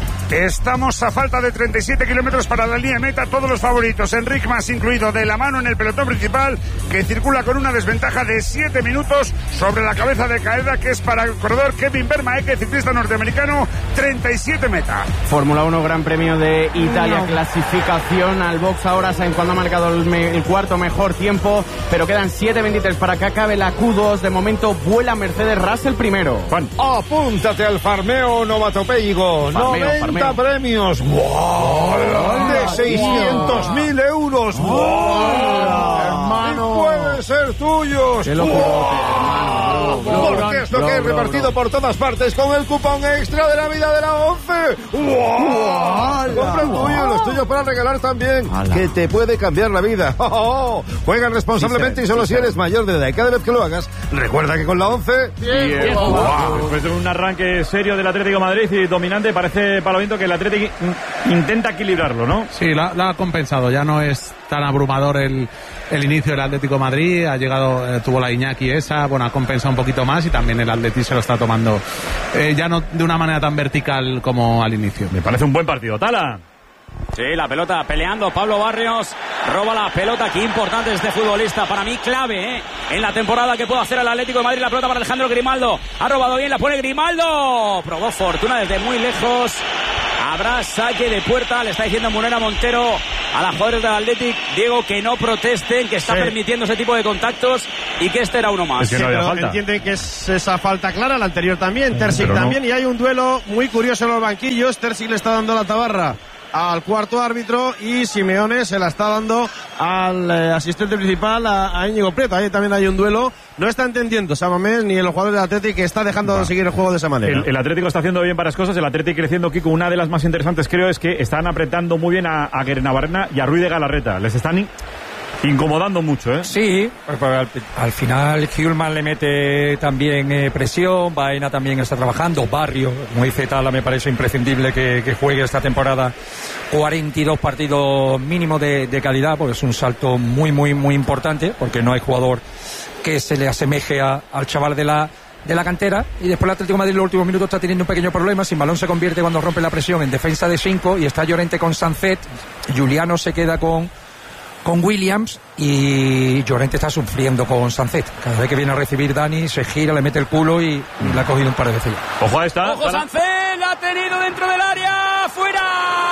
Estamos a falta de 37 kilómetros para la línea meta. Todos los favoritos, Enric Mas incluido, de la mano en el pelotón principal, que circula con una desventaja de 7 minutos sobre la cabeza de Caeda, que es para el corredor Kevin Vermaeke, ciclista norteamericano, 37 meta. Fórmula 1, Gran Premio de Italia, clasificación al box ahora. Saben cuándo ha marcado el cuarto mejor tiempo, pero quedan 7:23 para que acabe la Q2. De momento vuela Mercedes, Russell primero. Juan, apúntate al farmeo novatopeigo. 90 premios. ¡Wow! De 600.000 euros. ¡Wow! Hermano. Y puedes pueden ser tuyos. ¡Qué locurote, hermano! Porque es lo que he repartido por todas partes con el cupón extra de la vida de la 11. ¡Wow! Compra el tuyo, los tuyos para regalar también, que te puede cambiar la vida. Juega responsablemente y solo si eres mayor de edad. Y cada vez que lo hagas, recuerda que con la 11... Después de un arranque serio del Atlético de Madrid y dominante, parece, Paloviento, que el Atlético intenta equilibrarlo, ¿no? Sí, la ha compensado. Ya no es tan abrumador el inicio del Atlético de Madrid. Ha llegado, tuvo la Iñaki esa, bueno, ha compensado un poquito más y también el Atleti se lo está tomando ya no de una manera tan vertical como al inicio. Me parece un buen partido. Tala. Sí, la pelota peleando Pablo Barrios, roba la pelota, qué importante este futbolista, para mí clave en la temporada que puede hacer el Atlético de Madrid. La pelota para Alejandro Grimaldo, ha robado bien, la pone Grimaldo, probó fortuna desde muy lejos. Habrá saque de puerta, le está diciendo Munera Montero a los jugadores del Athletic, Diego, que no protesten, que está permitiendo ese tipo de contactos y que este era uno más. Es que no había falta. Entienden que es esa falta clara, la anterior también, Terzic también, y hay un duelo muy curioso en los banquillos. Terzic le está dando la tabarra al cuarto árbitro y Simeone se la está dando al asistente principal, a Íñigo Prieto. Ahí también hay un duelo. No está entendiendo Samamés ni los jugadores del Atlético que está dejando de seguir el juego de esa manera. El Atlético está haciendo bien varias cosas. El Atlético creciendo, Kiko. Una de las más interesantes, creo, es que están apretando muy bien a Guernabarrena y a Ruiz de Galarreta. Les están incomodando mucho, ¿eh? Sí, al final Hjulman le mete también presión, Baena también está trabajando, Barrio, como dice Tala, me parece imprescindible que juegue esta temporada 42 partidos mínimo de calidad, porque es un salto muy, muy, muy importante, porque no hay jugador que se le asemeje al chaval de la cantera. Y después el Atlético de Madrid en los últimos minutos está teniendo un pequeño problema. Sin balón se convierte cuando rompe la presión en defensa de 5 y está Llorente con Sancet, Juliano se queda con Williams y Llorente está sufriendo con Sancet. Cada vez que viene a recibir Dani se gira, le mete el culo y le ha cogido un par de veces ya. Ojo a esta. Ojo, Sancet la ha tenido dentro del área. ¡Fuera!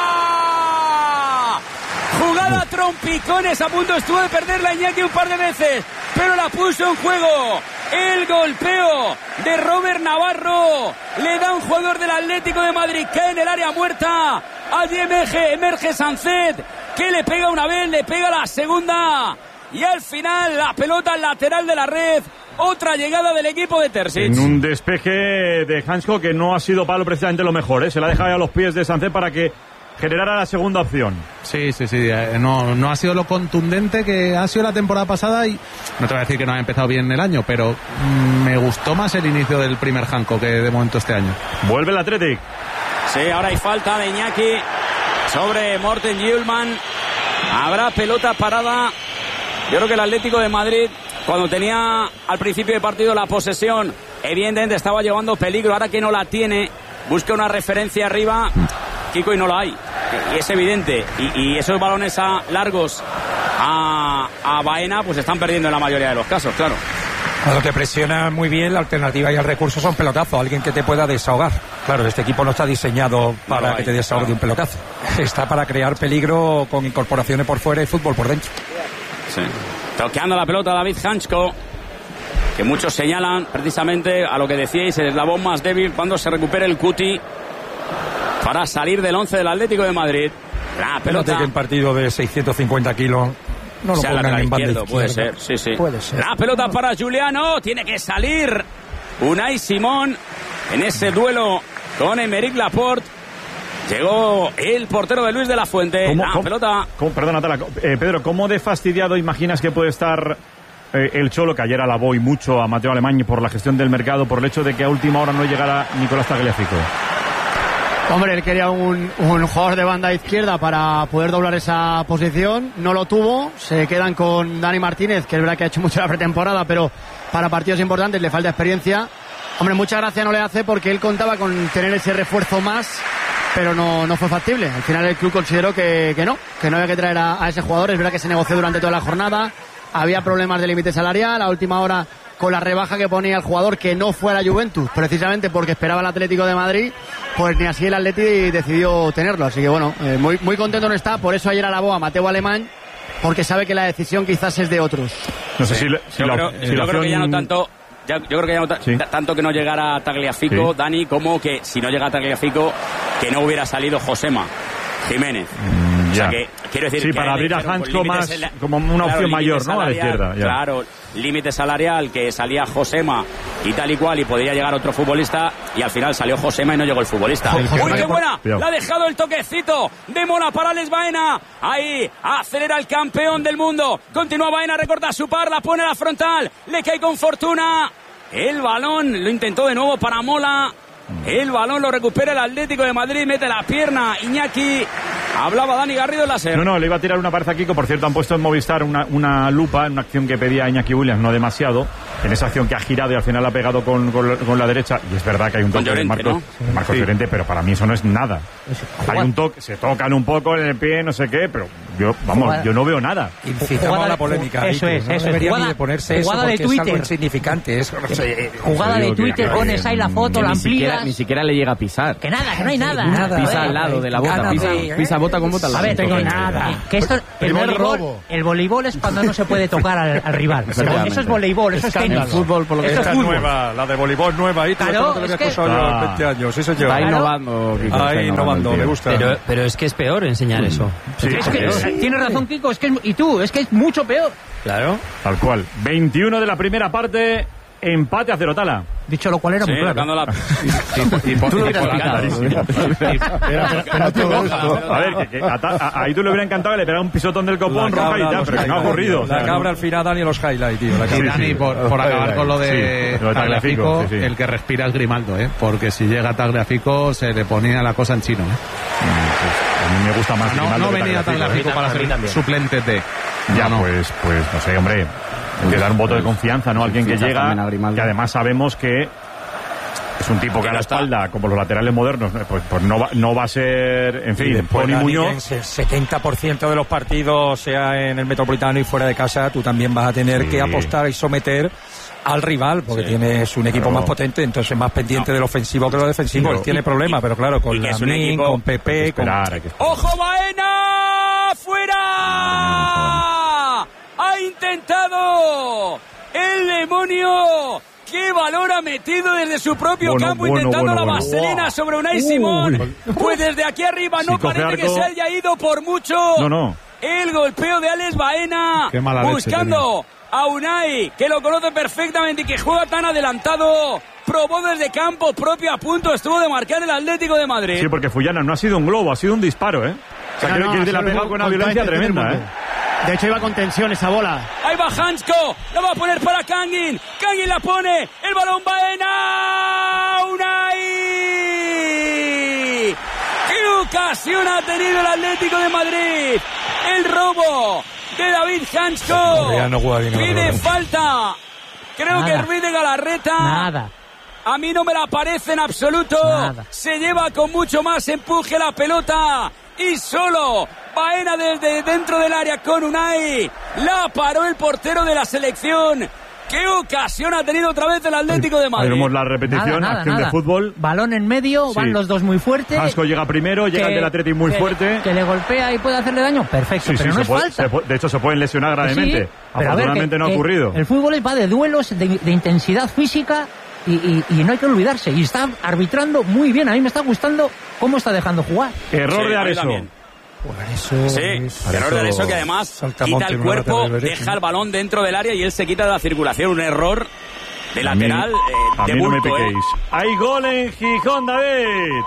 Jugada trompicones, a punto estuvo de perderla Iñaki un par de veces, pero la puso en juego. El golpeo de Robert Navarro le da un jugador del Atlético de Madrid, cae en el área muerta. Allí emerge Sancet, que le pega una vez, le pega la segunda y al final la pelota al lateral de la red. Otra llegada del equipo de Terzic. En un despeje de Hansko que no ha sido Pablo precisamente lo mejor, ¿eh? Se la ha dejado a los pies de Sancet para que generara la segunda opción. Sí. No ha sido lo contundente que ha sido la temporada pasada y no te voy a decir que no ha empezado bien el año, pero me gustó más el inicio del primer Hanko que de momento este año. Vuelve el Athletic. Sí, ahora hay falta de Iñaki sobre Morten Hjulman. Habrá pelota parada. Yo creo que el Atlético de Madrid, cuando tenía al principio del partido la posesión, evidentemente estaba llevando peligro. Ahora que no la tiene, busca una referencia arriba, Kiko, y no la hay. Y es evidente. Y esos balones largos a Baena, pues están perdiendo en la mayoría de los casos, claro. Cuando te presiona muy bien, la alternativa y el recurso son pelotazos, alguien que te pueda desahogar. Claro, este equipo no está diseñado para que te desahogue de un pelotazo. Está para crear peligro con incorporaciones por fuera y fútbol por dentro. Sí. Toqueando la pelota David Hansko, que muchos señalan precisamente a lo que decíais, el eslabón más débil cuando se recupere el Cuti para salir del 11 del Atlético de Madrid. La pelota que en partido de 650 kilos no lo pongan en banda izquierda. Puede ser, sí. Puede ser. La pelota para Juliano, tiene que salir Unai Simón en ese duelo con Aymeric Laporte. Llegó el portero de Luis de la Fuente. Pelota. Perdona, Pedro, ¿cómo de fastidiado imaginas que puede estar el Cholo, que ayer alabó y mucho a Mateo Alemany por la gestión del mercado, por el hecho de que a última hora no llegara Nicolás Tagliafico? Hombre, él quería un jugador de banda izquierda para poder doblar esa posición, no lo tuvo, se quedan con Dani Martínez, que es verdad que ha hecho mucho la pretemporada, pero para partidos importantes le falta experiencia. Hombre, mucha gracia no le hace porque él contaba con tener ese refuerzo más, pero no fue factible. Al final el club consideró que no había que traer a ese jugador. Es verdad que se negoció durante toda la jornada, había problemas de límite salarial, a última hora con la rebaja que ponía el jugador que no fue a la Juventus, precisamente porque esperaba el Atlético de Madrid, pues ni así el Atleti decidió tenerlo. Así que bueno, muy contento no está, por eso ayer alabó a Mateo Alemany, porque sabe que la decisión quizás es de otros. No sé yo creo que ya no tanto. Yo creo que ya no tanto que no llegara Tagliafico, Dani, como que si no llega Tagliafico, que no hubiera salido Josema Jiménez. O sea que, quiero decir sí, que para abrir a Hansko más como una opción mayor, ¿no? A la izquierda. Ya. Claro, límite salarial, que salía Josema y tal y cual, y podría llegar otro futbolista, y al final salió Josema y no llegó el futbolista. ¡Uy, qué buena! La ha dejado el toquecito de Mona para Alex Baena. Ahí, acelera el campeón del mundo. Continúa Baena, recorta su par, la pone a la frontal. Le cae con fortuna. El balón lo intentó de nuevo para Mola. El balón lo recupera el Atlético de Madrid, mete la pierna Iñaki. Hablaba Dani Garrido en la SER. No, le iba a tirar una pared a Kiko. Por cierto, han puesto en Movistar una lupa en una acción que pedía Iñaki Williams, no demasiado. En esa acción que ha girado y al final ha pegado con la derecha. Y es verdad que hay un toque de Marcos Llorente, pero para mí eso no es nada. Hay un toque, se tocan un poco en el pie, no sé qué, pero yo no veo nada. Incitamos a la polémica. Eso es. No debería ni de ponerse eso porque es algo insignificante. Jugada de Twitter, pones ahí la foto, la amplías. Ni siquiera le llega a pisar. Que nada, que no hay nada. Pisa al lado de la bota, pisa bota con bota al lado. A ver, tengo nada. Que esto, el voleibol es cuando no se puede tocar al rival. Eso es voleibol, eso es tenis. El fútbol, por lo que esta es nueva, la de voleibol nueva. Ahí claro, te lo había acusado yo 20 años. Sí, señor. Está innovando, Kiko. Ahí innovando, me gusta. Pero es que es peor enseñar eso. Sí, es que tienes razón, Kiko. Y tú, es que es mucho peor. Claro. Tal cual. 21 de la primera parte. Empate a 0, Tala. Dicho lo cual era muy claro. A ver, ahí tú le hubiera encantado que le pegara un pisotón del copón roja y ya, pero que no ha ocurrido. La cabra al final, Dani, los highlights, tío. Dani, por acabar con lo de Tagliafico, el que respira es Grimaldo, porque si llega Tagliafico se le ponía la cosa en chino. A mí me gusta más Grimaldo. No venía Tagliafico para ser suplente de... Ya, pues no sé, hombre. Hay que dar un voto de confianza, ¿no? Alguien que llega, que además sabemos que es un tipo que a la espalda, como los laterales modernos, pues no va a ser, en fin, Pony Muñoz. El 70% de los partidos, sea en el Metropolitano y fuera de casa, tú también vas a tener que apostar y someter al rival, porque tienes un equipo más potente, entonces más pendiente del ofensivo que lo defensivo. Él tiene problemas, pero claro, con Lamine, con Pepe... ¡Ojo, Baena! ¡Fuera! ¡Ha intentado el demonio! ¡Qué valor ha metido desde su propio campo intentando la vaselina sobre Unai Simón! Pues desde aquí arriba no parece que se haya ido por mucho. El golpeo de Alex Baena buscando a Unai, que lo conoce perfectamente y que juega tan adelantado. Probó desde campo propio, a punto estuvo de marcar el Atlético de Madrid. Sí, porque Fullana no ha sido un globo, ha sido un disparo, ¿eh? O sea, creo que le ha pegado con una violencia tremenda, ¿eh? De hecho, iba con tensión esa bola. Ahí va Hansko, la va a poner para Kangin. Kangin la pone, el balón Baena. Unai. ¡Qué ocasión ha tenido el Atlético de Madrid! El robo de David Hansko. Pide falta. Creo que Ruiz de Galarreta. A mí no me la parece en absoluto. Se lleva con mucho más empuje la pelota. Y solo Baena desde dentro del área con Unai. La paró el portero de la selección. ¡Qué ocasión ha tenido otra vez el Atlético de Madrid! Ahí vemos la repetición, acción de fútbol. Balón en medio, van los dos muy fuertes. Hansko llega primero, llega el del Atlético muy fuerte. Que le golpea y puede hacerle daño, perfecto, pero no es falta. De hecho, se pueden lesionar gravemente. Afortunadamente no ha ocurrido. El fútbol va de duelos, de intensidad física. Y no hay que olvidarse. Y está arbitrando muy bien. A mí me está gustando cómo está dejando jugar. Error de Areso. Error de Areso, que además quita el cuerpo, deja el balón dentro del área y él se quita de la circulación. Un error de lateral de bulto, no me pequéis. Hay gol en Gijón, David.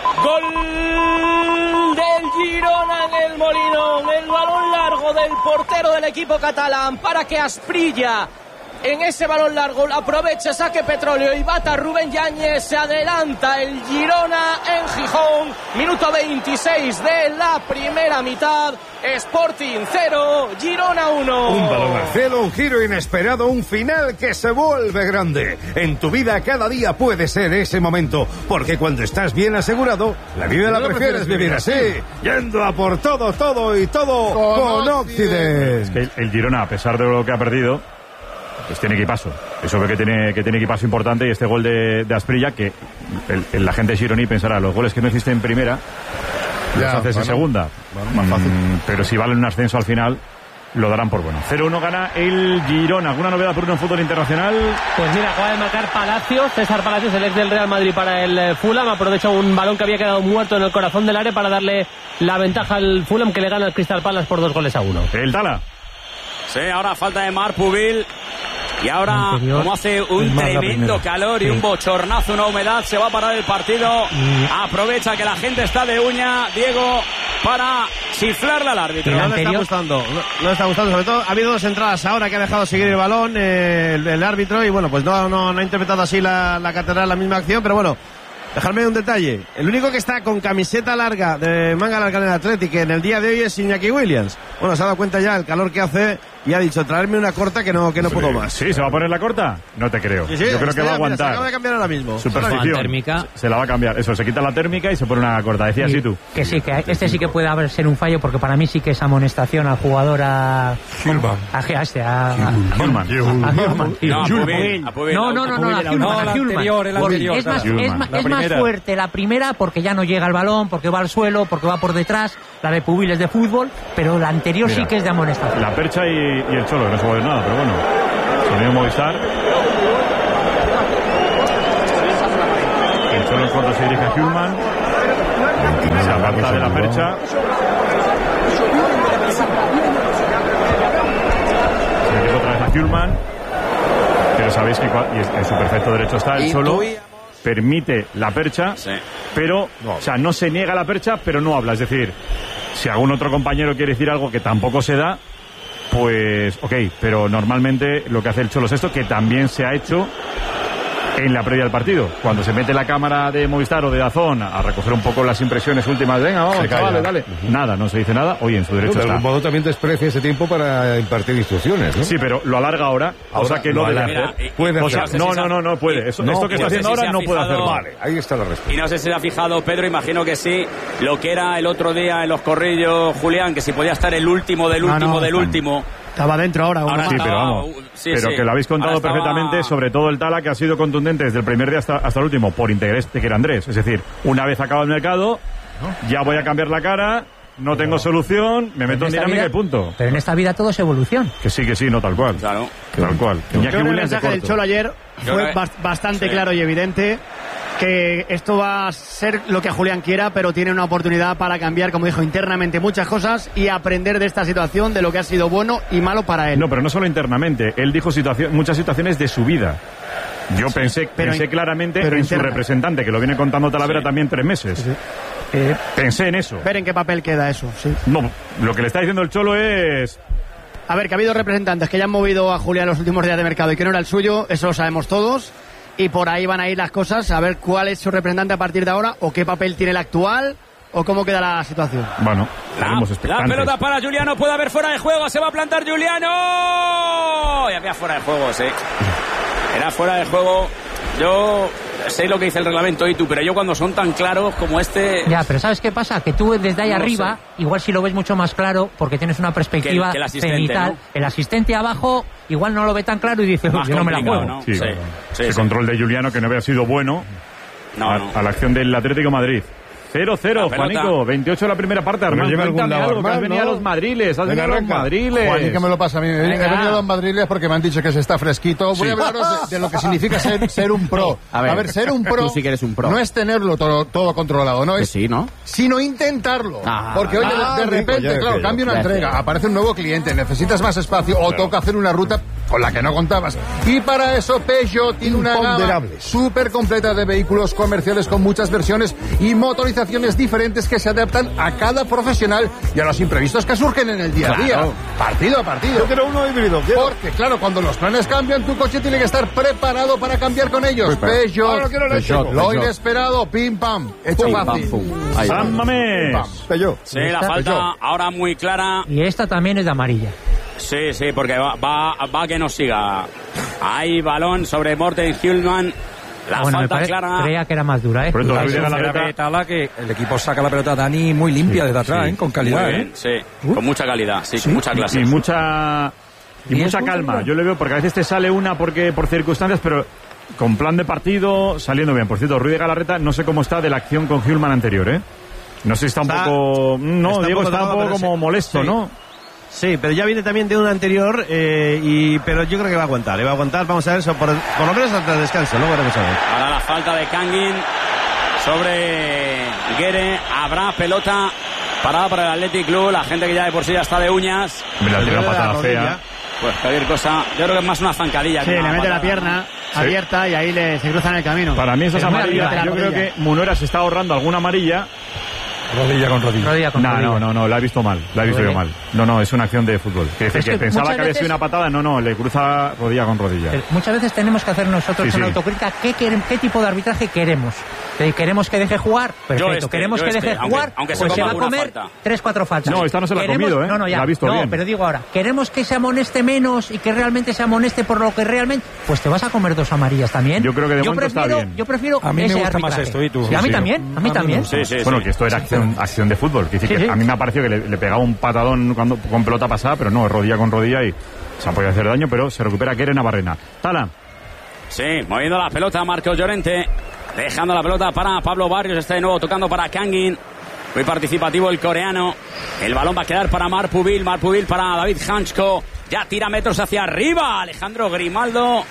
Gol del Girona en el Molinón. El balón largo del portero del equipo catalán para que Asprilla en ese balón largo aprovecha, saque Petróleo y bata Rubén Yáñez. Se adelanta el Girona en Gijón. Minuto 26 de la primera mitad. Sporting 0, Girona 1. Un balón al cielo, un giro inesperado, un final que se vuelve grande. En tu vida cada día puede ser ese momento, porque cuando estás bien asegurado, la vida la prefieres vivir así, yendo a por todo, todo y todo con Occident. Es que el Girona, a pesar de lo que ha perdido, pues tiene equipazo. Eso ve que tiene equipazo importante, y este gol de Asprilla, que la gente de Girona pensará, los goles que no hiciste en primera los haces en segunda. Pero si valen un ascenso al final, lo darán por bueno. 0-1 gana el Girona. ¿Alguna novedad por uno en fútbol internacional? Pues mira, acaba de marcar Palacios, César Palacios, el ex del Real Madrid para el Fulham. Aprovecha un balón que había quedado muerto en el corazón del área para darle la ventaja al Fulham, que le gana al Crystal Palace por 2-1. El Tala. Sí, ahora falta de Marc Pubil. Y ahora, como hace un tremendo calor y un bochornazo, una humedad, se va a parar el partido. Aprovecha que la gente está de uña, Diego, para chiflarle al árbitro. No le está gustando, sobre todo. Ha habido 2 entradas ahora que ha dejado seguir el balón el árbitro y bueno, pues no ha interpretado así la catedral la misma acción, pero bueno. Dejarme un detalle. El único que está con camiseta larga, de manga larga en el Athletic en el día de hoy es Iñaki Williams. Bueno, se ha dado cuenta ya el calor que hace y ha dicho traerme una corta que no puedo más. ¿Sí? ¿Se va a poner la corta? No te creo. Sí, yo creo que va a aguantar. Se acaba de cambiar ahora mismo. Superstición. Térmica. Se la va a cambiar. Eso, se quita la térmica y se pone una corta. Decías tú. Que sí, que este sí que puede haber ser un fallo, porque para mí sí que es amonestación al jugador a Hillman. Es más fuerte la primera porque ya no llega al balón, porque va al suelo, porque va por detrás. La de Pubil es de fútbol, pero la anterior sí que es de amonestación. La Percha y el Cholo, que no se puede nada, pero bueno. Sonido Movistar. El Cholo en corto se dirige a Hillman. Se aparta de la Percha. Se dirige otra vez a Hillman. Pero sabéis que en su perfecto derecho está el Cholo. Permite la Percha, pero o sea, no se niega la Percha, pero no habla. Es decir, si algún otro compañero quiere decir algo que tampoco se da, pues ok, pero normalmente lo que hace el Cholo es esto, que también se ha hecho en la previa del partido. Cuando se mete la cámara de Movistar o de DAZN a recoger un poco las impresiones últimas, venga, vamos, chavales, dale. Nada, no se dice nada, oye, en su derecho está. De algún modo también desprecia ese tiempo para impartir instrucciones, ¿no? Sí, pero lo alarga ahora, o sea que no debe hacer. Puede hacer. No puede. Esto que está haciendo ahora no puede hacer. Vale, ahí está la respuesta. Y no sé si se ha fijado Pedro, imagino que sí, lo que era el otro día en los corrillos, Julián, que si podía estar el último del último. Estaba dentro ahora. Sí, pero vamos. Pero que lo habéis contado perfectamente, sobre todo el Tala, que ha sido contundente desde el primer día hasta el último, por interés de que era Andrés. Es decir, una vez acaba el mercado, ya voy a cambiar la cara, no tengo solución, me meto en dinámica y punto. Pero en esta vida todo es evolución. Que sí, no, tal cual. Claro. Tal cual. Creo que el mensaje del Cholo ayer fue bastante claro y evidente, que esto va a ser lo que Julián quiera, pero tiene una oportunidad para cambiar, como dijo, internamente muchas cosas y aprender de esta situación, de lo que ha sido bueno y malo para él. No, pero no solo internamente, él dijo muchas situaciones de su vida. Yo pensé claramente en su representante, que lo viene contando Talavera también 3 meses. Sí. Pensé en eso. Ver en qué papel queda eso, sí. No, lo que le está diciendo el Cholo es... A ver, que ha habido representantes que ya han movido a Julián los últimos días de mercado y que no era el suyo, eso lo sabemos todos. Y por ahí van a ir las cosas, a ver cuál es su representante a partir de ahora, o qué papel tiene el actual, o cómo queda la situación. Bueno, estaremos expectantes. La pelota para Juliano, puede haber fuera de juego, se va a plantar Juliano. Y había fuera de juego, sí. Era fuera de juego. Yo sé lo que dice el reglamento y tú, pero yo cuando son tan claros como este... Ya, pero ¿sabes qué pasa? Que tú desde ahí arriba, igual si lo ves mucho más claro, porque tienes una perspectiva que el cenital. ¿No? El asistente abajo igual no lo ve tan claro y dice, yo no me la juego. ¿No? Sí, el control de Juliano, que no había sido bueno a la acción del Atlético de Madrid. 0-0, Juanico, 28 la primera parte. Armando, cuéntame algo, que has venido a los Madriles. Has venido a los Madriles. Juan, ¿qué me lo pasa a mí? He venido a los Madriles porque me han dicho que se está fresquito. Voy a hablaros de lo que significa ser un pro. A ver, ser un pro, sí que eres un pro, no es tenerlo todo controlado, ¿no? Sí, ¿no? Sino intentarlo. Porque, oye, de repente, claro, cambia una entrega, aparece un nuevo cliente, necesitas más espacio o toca hacer una ruta con la que no contabas. Y para eso Peugeot tiene una gama súper completa de vehículos comerciales con muchas versiones y motorizaciones diferentes que se adaptan a cada profesional y a los imprevistos que surgen en el día a día. Partido a partido. Yo quiero uno híbrido. Porque, claro, cuando los planes cambian, tu coche tiene que estar preparado para cambiar con ellos. Peugeot. Lo inesperado, pim pam. Hecho fácil. San Mamés. Peugeot. Sí, la falta ahora muy clara. Y esta también es de amarilla. Sí, porque va que nos siga. Hay balón sobre Morten Hillman. La falta clara. Creía que era más dura, ¿eh? Pero la que el equipo saca la pelota Dani muy limpia desde atrás, con calidad. Muy bien, con mucha calidad, con mucha clase. Y mucha calma. Yo le veo, porque a veces te sale una por circunstancias, pero con plan de partido, saliendo bien. Por cierto, Ruiz de Galarreta, no sé cómo está de la acción con Hillman anterior, ¿eh? No sé si está un poco... No, Diego está un poco como molesto, ¿no? Sí, pero ya viene también de una anterior, pero yo creo que va a aguantar. Vamos a ver eso, por lo menos hasta el descanso, luego veremos a ver. Ahora la falta de Kangin sobre Guere. Habrá pelota parada para el Athletic Club. La gente que ya de por sí ya está de uñas. Mira, tiene una patada fea. Pues cualquier cosa, yo creo que es más una zancadilla. Sí, le mete la pierna abierta y ahí se cruzan el camino. Para mí eso es amarilla. Yo creo que Munuera se está ahorrando alguna amarilla. Rodilla con rodilla. No, la he visto mal. La he visto yo mal. No, es una acción de fútbol. Que pensaba que había sido una patada, le cruza rodilla con rodilla. Muchas veces tenemos que hacer nosotros una autocrítica. ¿Qué tipo de arbitraje queremos? ¿Queremos que deje jugar? Perfecto. ¿Queremos que deje jugar? Aunque pues se va a comer 3-4 faltas. No, esta no se la ha comido, No, la ha visto bien. Pero digo ahora, ¿queremos que se amoneste menos y que realmente se amoneste por lo que realmente? Pues te vas a comer 2 amarillas también. Yo creo que de momento está bien. Yo prefiero a mí me gusta más esto, ¿y tú? Sí, a mí también. Bueno, que esto era acción de fútbol. A mí me ha parecido que le pegaba un patadón con pelota pasada, pero no, rodilla con rodilla y se ha podido hacer daño, pero se recupera Keren Navarrena. Tala. Sí, moviendo la pelota Marcos Llorente, dejando la pelota para Pablo Barrios, está de nuevo tocando para Kangin. Muy participativo el coreano. El balón va a quedar para Marpuvil para David Hanchko. Ya tira metros hacia arriba. Alejandro Grimaldo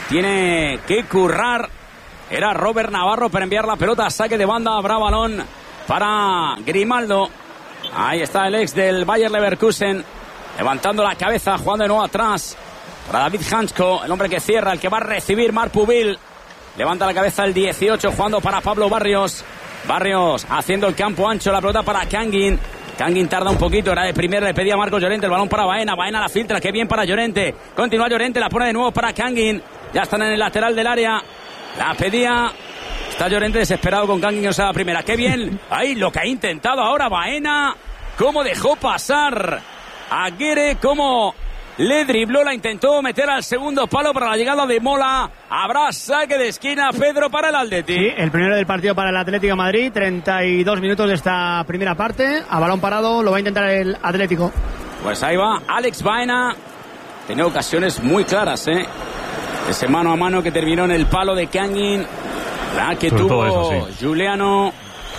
tiene que currar. Era Robert Navarro para enviar la pelota a saque de banda. Habrá balón para Grimaldo. Ahí está el ex del Bayer Leverkusen, levantando la cabeza, jugando de nuevo atrás para David Hanchko, el hombre que cierra, el que va a recibir Marpuvil. Levanta la cabeza el 18, jugando para Pablo Barrios haciendo el campo ancho, la pelota para Kangin. Kangin tarda un poquito, era de primera, le pedía a Marcos Llorente, el balón para Baena la filtra, qué bien para Llorente, continúa Llorente, la pone de nuevo para Kangin. Ya están en el lateral del área, la pedía. Está Llorente desesperado con Kangin, que no se da la primera. ¡Qué bien! Ahí lo que ha intentado ahora Baena. Cómo dejó pasar a Guere, cómo le dribló, la intentó meter al segundo palo para la llegada de Mola. Habrá saque de esquina, Pedro, para el Atleti. Sí, el primero del partido para el Atlético de Madrid. 32 minutos de esta primera parte. A balón parado lo va a intentar el Atlético. Pues ahí va Alex Baena. Tenía ocasiones muy claras, ese mano a mano que terminó en el palo de Kangin. La que tuvo Juliano,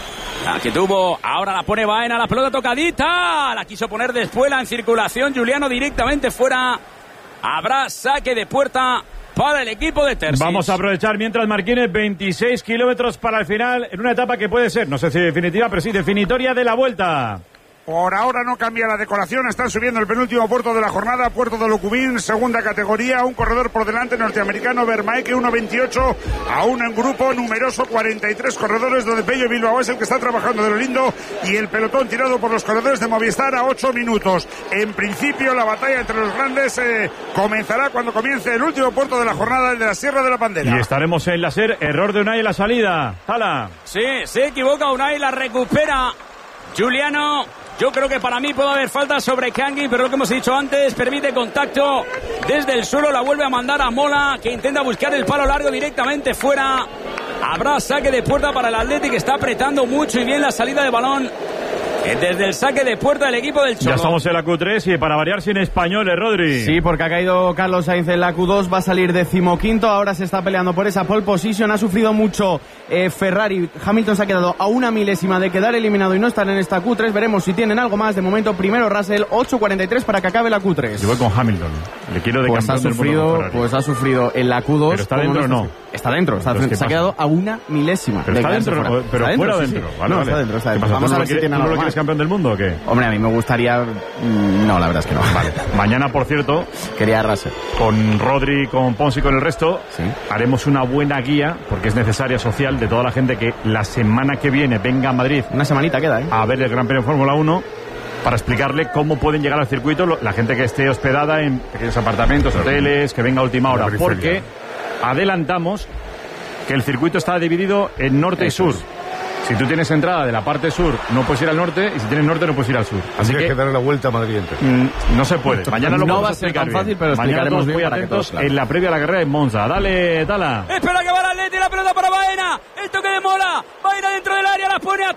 la que tuvo, ahora la pone Baena, la pelota tocadita, la quiso poner de espuela en circulación, Juliano directamente fuera. Habrá saque de puerta para el equipo de Terzic. Vamos a aprovechar mientras Marquínez, 26 kilómetros para el final, en una etapa que puede ser, no sé si definitiva, pero sí definitoria de la Vuelta. Por ahora no cambia la decoración, están subiendo el penúltimo puerto de la jornada, Puerto de Locubín, segunda categoría, un corredor por delante, norteamericano, Vermaeke, 1.28, aún en grupo numeroso, 43 corredores, donde Pello Bilbao es el que está trabajando de lo lindo, y el pelotón tirado por los corredores de Movistar a 8 minutos. En principio, la batalla entre los grandes comenzará cuando comience el último puerto de la jornada, el de la Sierra de la Bandera. Y estaremos en la SER, error de Unai en la salida. Hala. Sí, se equivoca Unai, la recupera Juliano. Yo creo que para mí puede haber falta sobre Kangin, pero lo que hemos dicho antes, permite contacto desde el suelo, la vuelve a mandar a Mola, que intenta buscar el palo largo directamente fuera. Habrá saque de puerta para el Athletic, que está apretando mucho y bien la salida de balón desde el saque de puerta del equipo del Cholo. Ya estamos en la Q3 y para variar sin españoles, Rodri. Sí, porque ha caído Carlos Sainz en la Q2, va a salir 15º, ahora se está peleando por esa pole position, ha sufrido mucho Ferrari, Hamilton se ha quedado a una milésima de quedar eliminado y no estar en esta Q3, veremos si tienen algo más. De momento primero Russell, 8.43 para que acabe la Q3. Yo voy con Hamilton, le quiero de campeón del mundo. Pues ha sufrido en la Q2. ¿Pero está dentro o no? Está dentro, se ha quedado a una milésima. ¿Pero está dentro? ¿Pero fuera o dentro? Vale, no, está dentro. Vamos a ver si tiene algo más. ¿Tú lo quieres campeón del mundo o qué? Hombre, a mí me gustaría... No, la verdad es que no. Vale. Mañana, por cierto, quería Russell. Con Rodri, con Pons y con el resto, haremos una buena guía, porque es necesaria, social, de toda la gente que la semana que viene venga a Madrid. Una semanita queda, a ver el Gran Premio de Fórmula 1, para explicarle cómo pueden llegar al circuito la gente que esté hospedada en pequeños apartamentos, hoteles, que venga a última hora, porque adelantamos que el circuito está dividido en norte y sur. Si tú tienes entrada de la parte sur, no puedes ir al norte, y si tienes norte, no puedes ir al sur. Así que darle la vuelta a Madrid entero. No se puede. Mañana lo vamos a explicar tan fácil, pero mañana explicaremos muy atentos en la previa a la carrera de Monza. Dale, Tala. Espera que va el Atleti, la pelota para Baena. El toque de Mola. Baena dentro del área, la pone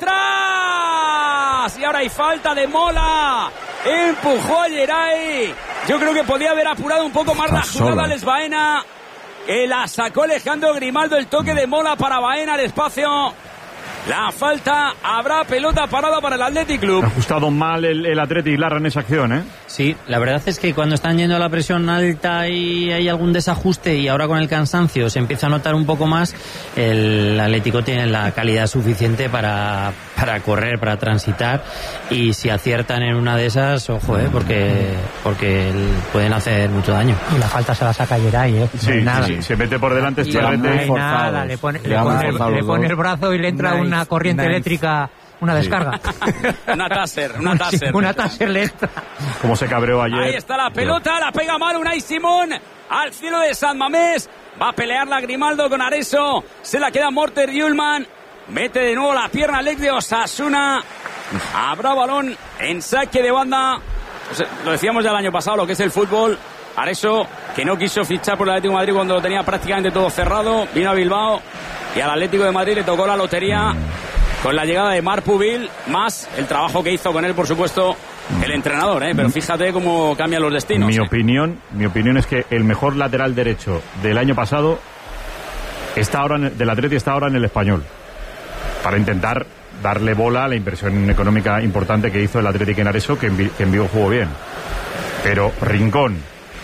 atrás. Y ahora hay falta de Mola. Empujó a Geray. Yo creo que podía haber apurado un poco más la jugada Alex Baena. La sacó Alejandro Grimaldo, el toque de Mola para Baena al espacio. la falta. Habrá pelota parada para el Athletic Club. Ha ajustado mal el Athletic Lara en esa acción, ¿eh? Sí, la verdad es que cuando están yendo a la presión alta y hay algún desajuste y ahora con el cansancio se empieza a notar un poco más, el Atlético tiene la calidad suficiente para correr, para transitar, y si aciertan en una de esas, ojo, porque pueden hacer mucho daño. Y la falta se la saca Geray, Sí, nada. sí, se mete por delante este Athletic. Nada, le pone el brazo y le entra una corriente eléctrica, una descarga. Una taser. Sí, una taser le entra. Como se cabreó ayer. Ahí está la pelota, la pega mal Unai Simón al cielo de San Mamés. Va a pelear la Grimaldo con Areso. Se la queda Morter Yulman. Mete de nuevo la pierna Alex de Osasuna. Habrá balón en saque de banda. Pues, lo decíamos ya el año pasado, lo que es el fútbol. Areso, que no quiso fichar por el Atlético de Madrid cuando lo tenía prácticamente todo cerrado. Vino a Bilbao y al Atlético de Madrid le tocó la lotería con la llegada de Marc Pubil, más el trabajo que hizo con él, por supuesto, el entrenador, pero fíjate cómo cambian los destinos. Mi opinión es que el mejor lateral derecho del año pasado del Atleti está ahora en el Español, para intentar darle bola a la inversión económica importante que hizo el Atlético en Areso, que en Vigo jugó bien. Pero Rincón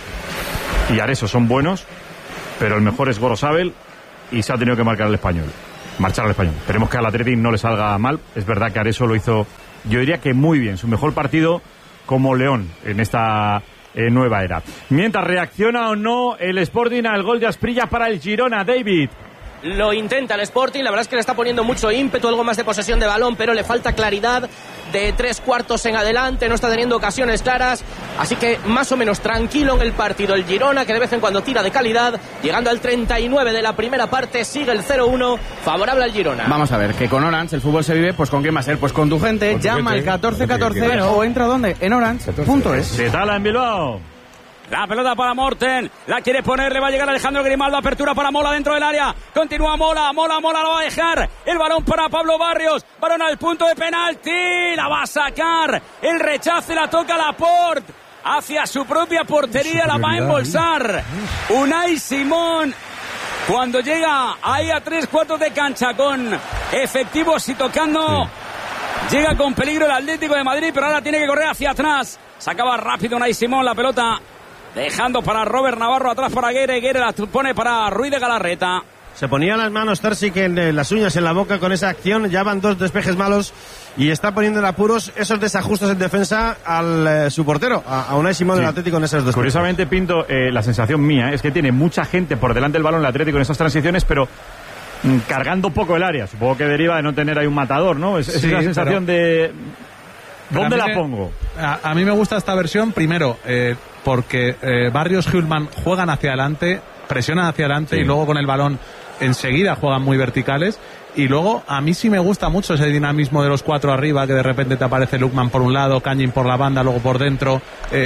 y Areso son buenos, pero el mejor es Gorosabel y se ha tenido que marchar al Español. Esperemos que al Atlético no le salga mal. Es verdad que Areso lo hizo, yo diría que muy bien, su mejor partido como León en esta nueva era. Mientras reacciona o no el Sporting al gol de Asprilla para el Girona, David. Lo intenta el Sporting, la verdad es que le está poniendo mucho ímpetu, algo más de posesión de balón, pero le falta claridad de 3/4 en adelante, no está teniendo ocasiones claras, así que más o menos tranquilo en el partido el Girona, que de vez en cuando tira de calidad, llegando al 39 de la primera parte, sigue el 0-1, favorable al Girona. Vamos a ver, que con Orange el fútbol se vive, pues ¿con quién va a ser? Pues con tu gente, llama al 1414 o entra ¿dónde? En Orange.es. ¿Qué tal en Bilbao? La pelota para Morten, la quiere poner, le va a llegar Alejandro Grimaldo, apertura para Mola dentro del área, continúa Mola la va a dejar, el balón para Pablo Barrios, balón al punto de penalti, la va a sacar, el rechace la toca Laporte, hacia su propia portería, la va a embolsar Unai Simón, cuando llega ahí a 3/4 de cancha con efectivos y tocando, llega con peligro el Atlético de Madrid, pero ahora tiene que correr hacia atrás, sacaba rápido Unai Simón la pelota, dejando para Robert Navarro, atrás para Guerre la pone para Ruiz de Galarreta. Se ponía las manos Terzic en las uñas en la boca con esa acción, ya van 2 despejes malos y está poniendo en apuros esos desajustes en defensa al su portero, a Unai Simón del Atlético en esos despejes. Curiosamente, Pinto, la sensación mía es que tiene mucha gente por delante del balón el Atlético en esas transiciones, pero cargando poco el área. Supongo que deriva de no tener ahí un matador, ¿no? Es la sensación de... ¿Dónde la pongo? A mí me gusta esta versión, primero, porque Barrios y Hülman juegan hacia adelante, presionan hacia adelante y luego con el balón enseguida juegan muy verticales. Y luego, a mí sí me gusta mucho ese dinamismo de los 4 arriba, que de repente te aparece Lukman por un lado, Cañín por la banda, luego por dentro,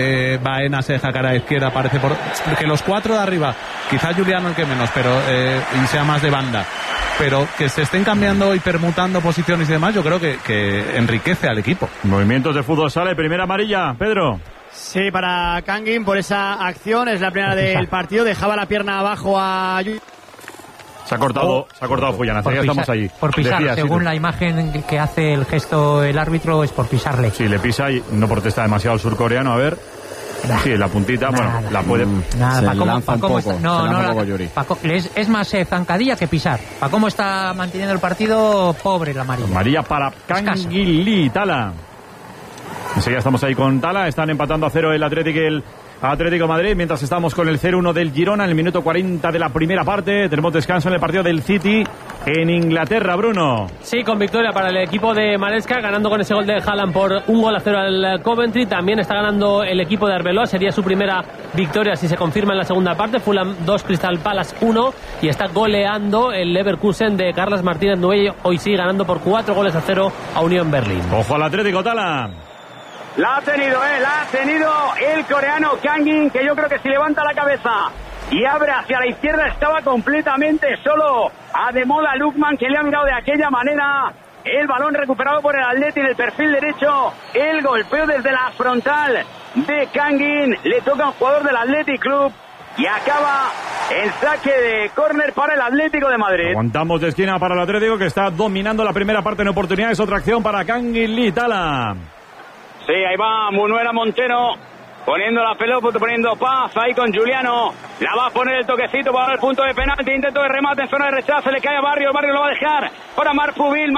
Baena se deja cara a la izquierda, aparece por... Que los 4 de arriba, quizá Juliano el que menos, pero y sea más de banda, pero que se estén cambiando y permutando posiciones y demás, yo creo que enriquece al equipo. Movimientos de fútbol sala, primera amarilla, Pedro. Sí, para Kangin por esa acción, es la primera del partido, dejaba la pierna abajo a... Se ha cortado Fullana, ya estamos allí. Por pisar, decía, según la imagen que hace el gesto el árbitro, es por pisarle. Sí, le pisa y no protesta demasiado el surcoreano, a ver. Sí, la puntita, la puede... Nada, es más zancadilla que pisar. Para cómo está manteniendo el partido, pobre la amarilla. Amarilla para Kangin Lee, Tala. Enseguida estamos ahí con Tala, están empatando a 0 el Atlético y el Atlético de Madrid, mientras estamos con el 0-1 del Girona en el minuto 40 de la primera parte. Tenemos descanso en el partido del City en Inglaterra, Bruno. Sí, con victoria para el equipo de Maresca, ganando con ese gol de Haaland por 1-0 al Coventry. También está ganando el equipo de Arbeloa, sería su primera victoria si se confirma en la segunda parte. Fulham 2, Crystal Palace 1, y está goleando el Leverkusen de Carlos Martínez Nuey. Hoy sí, ganando por 4-0 a Unión Berlín. Ojo al Atlético, Tala. La ha tenido el coreano Kangin, que yo creo que si levanta la cabeza y abre hacia la izquierda estaba completamente solo a Demola Lukman, que le ha mirado de aquella manera. El balón recuperado por el Atleti en el perfil derecho, el golpeo desde la frontal de Kangin, le toca a un jugador del Athletic Club y acaba el saque de córner para el Atlético de Madrid. Aguantamos de esquina para el Atlético, que está dominando la primera parte en oportunidades. Otra acción para Kangin Lee Tala. Sí, ahí va Munuera Montero poniendo la pelota, poniendo paz ahí con Juliano. La va a poner el toquecito para el punto de penalti. Intento de remate en zona de rechazo. Le cae a Barrio. El Barrio lo va a dejar para Marfubil.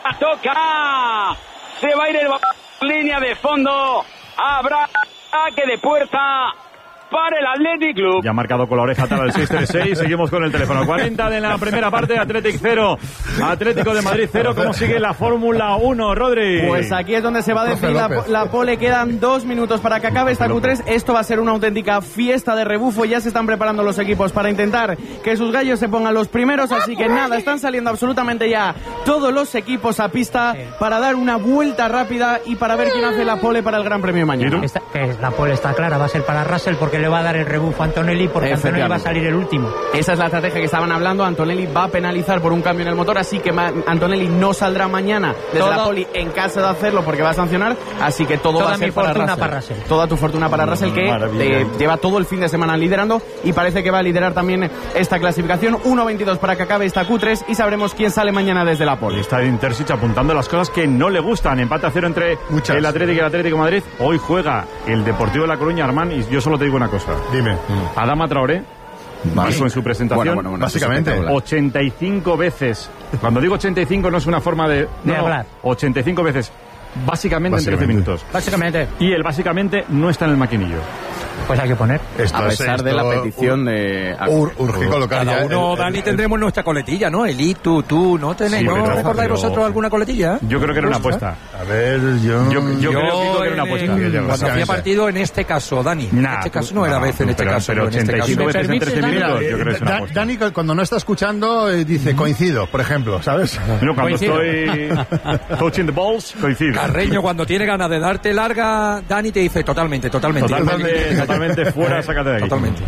Toca. Se va a ir el línea de fondo. Habrá ataque de puerta para el Athletic Club. Ya ha marcado con la oreja Tala el 636. Seguimos con el teléfono. 40 de la primera parte. Athletic 0. Atlético de Madrid 0. ¿Cómo sigue la Fórmula 1, Rodri? Pues aquí es donde se va a definir la pole. Quedan 2 minutos para que acabe esta Q3. Esto va a ser una auténtica fiesta de rebufo. Ya se están preparando los equipos para intentar que sus gallos se pongan los primeros. Así que nada, están saliendo absolutamente ya todos los equipos a pista para dar una vuelta rápida y para ver quién hace la pole para el Gran Premio mañana. La pole está clara, va a ser para Russell porque le va a dar el rebufo a Antonelli, porque Antonelli va a salir el último. Esa es la estrategia que estaban hablando. Antonelli va a penalizar por un cambio en el motor, así que Antonelli no saldrá mañana desde la poli en caso de hacerlo porque va a sancionar, así que todo va a ser para Russell. Toda tu fortuna para Russell, que lleva todo el fin de semana liderando y parece que va a liderar también esta clasificación. 1.22 para que acabe esta Q3 y sabremos quién sale mañana desde la poli. Está Intersich apuntando las cosas que no le gustan. Empate a 0 entre el Atlético y el Atlético de Madrid. Hoy juega el Deportivo de La Coruña, Armán, y yo solo te digo una cosa. Dime. Adama Traoré dijo en su presentación, bueno, básicamente 85 veces. Cuando digo 85 no es una forma de hablar. 85 veces. Básicamente en 13 minutos. Básicamente. Y el básicamente no está en el maquinillo. Pues hay que poner. A pesar de la petición de... Urge colocar cada uno, Dani, tendremos nuestra coletilla, ¿no? Eli, tú, ¿no tenéis? ¿No recordáis vosotros alguna coletilla? Yo creo que era una apuesta. A ver, yo creo que era una apuesta. Cuando hacía partido, en este caso, Dani. En este caso no era vez, en este caso. Pero 85 veces en 13 minutos, yo creo que es una apuesta. Dani, cuando no está escuchando, dice coincido, por ejemplo, ¿sabes? No, cuando estoy touching the balls, coincido. Carreño, cuando tiene ganas de darte larga, Dani te dice totalmente. Totalmente fuera, sácate de ahí. Totalmente.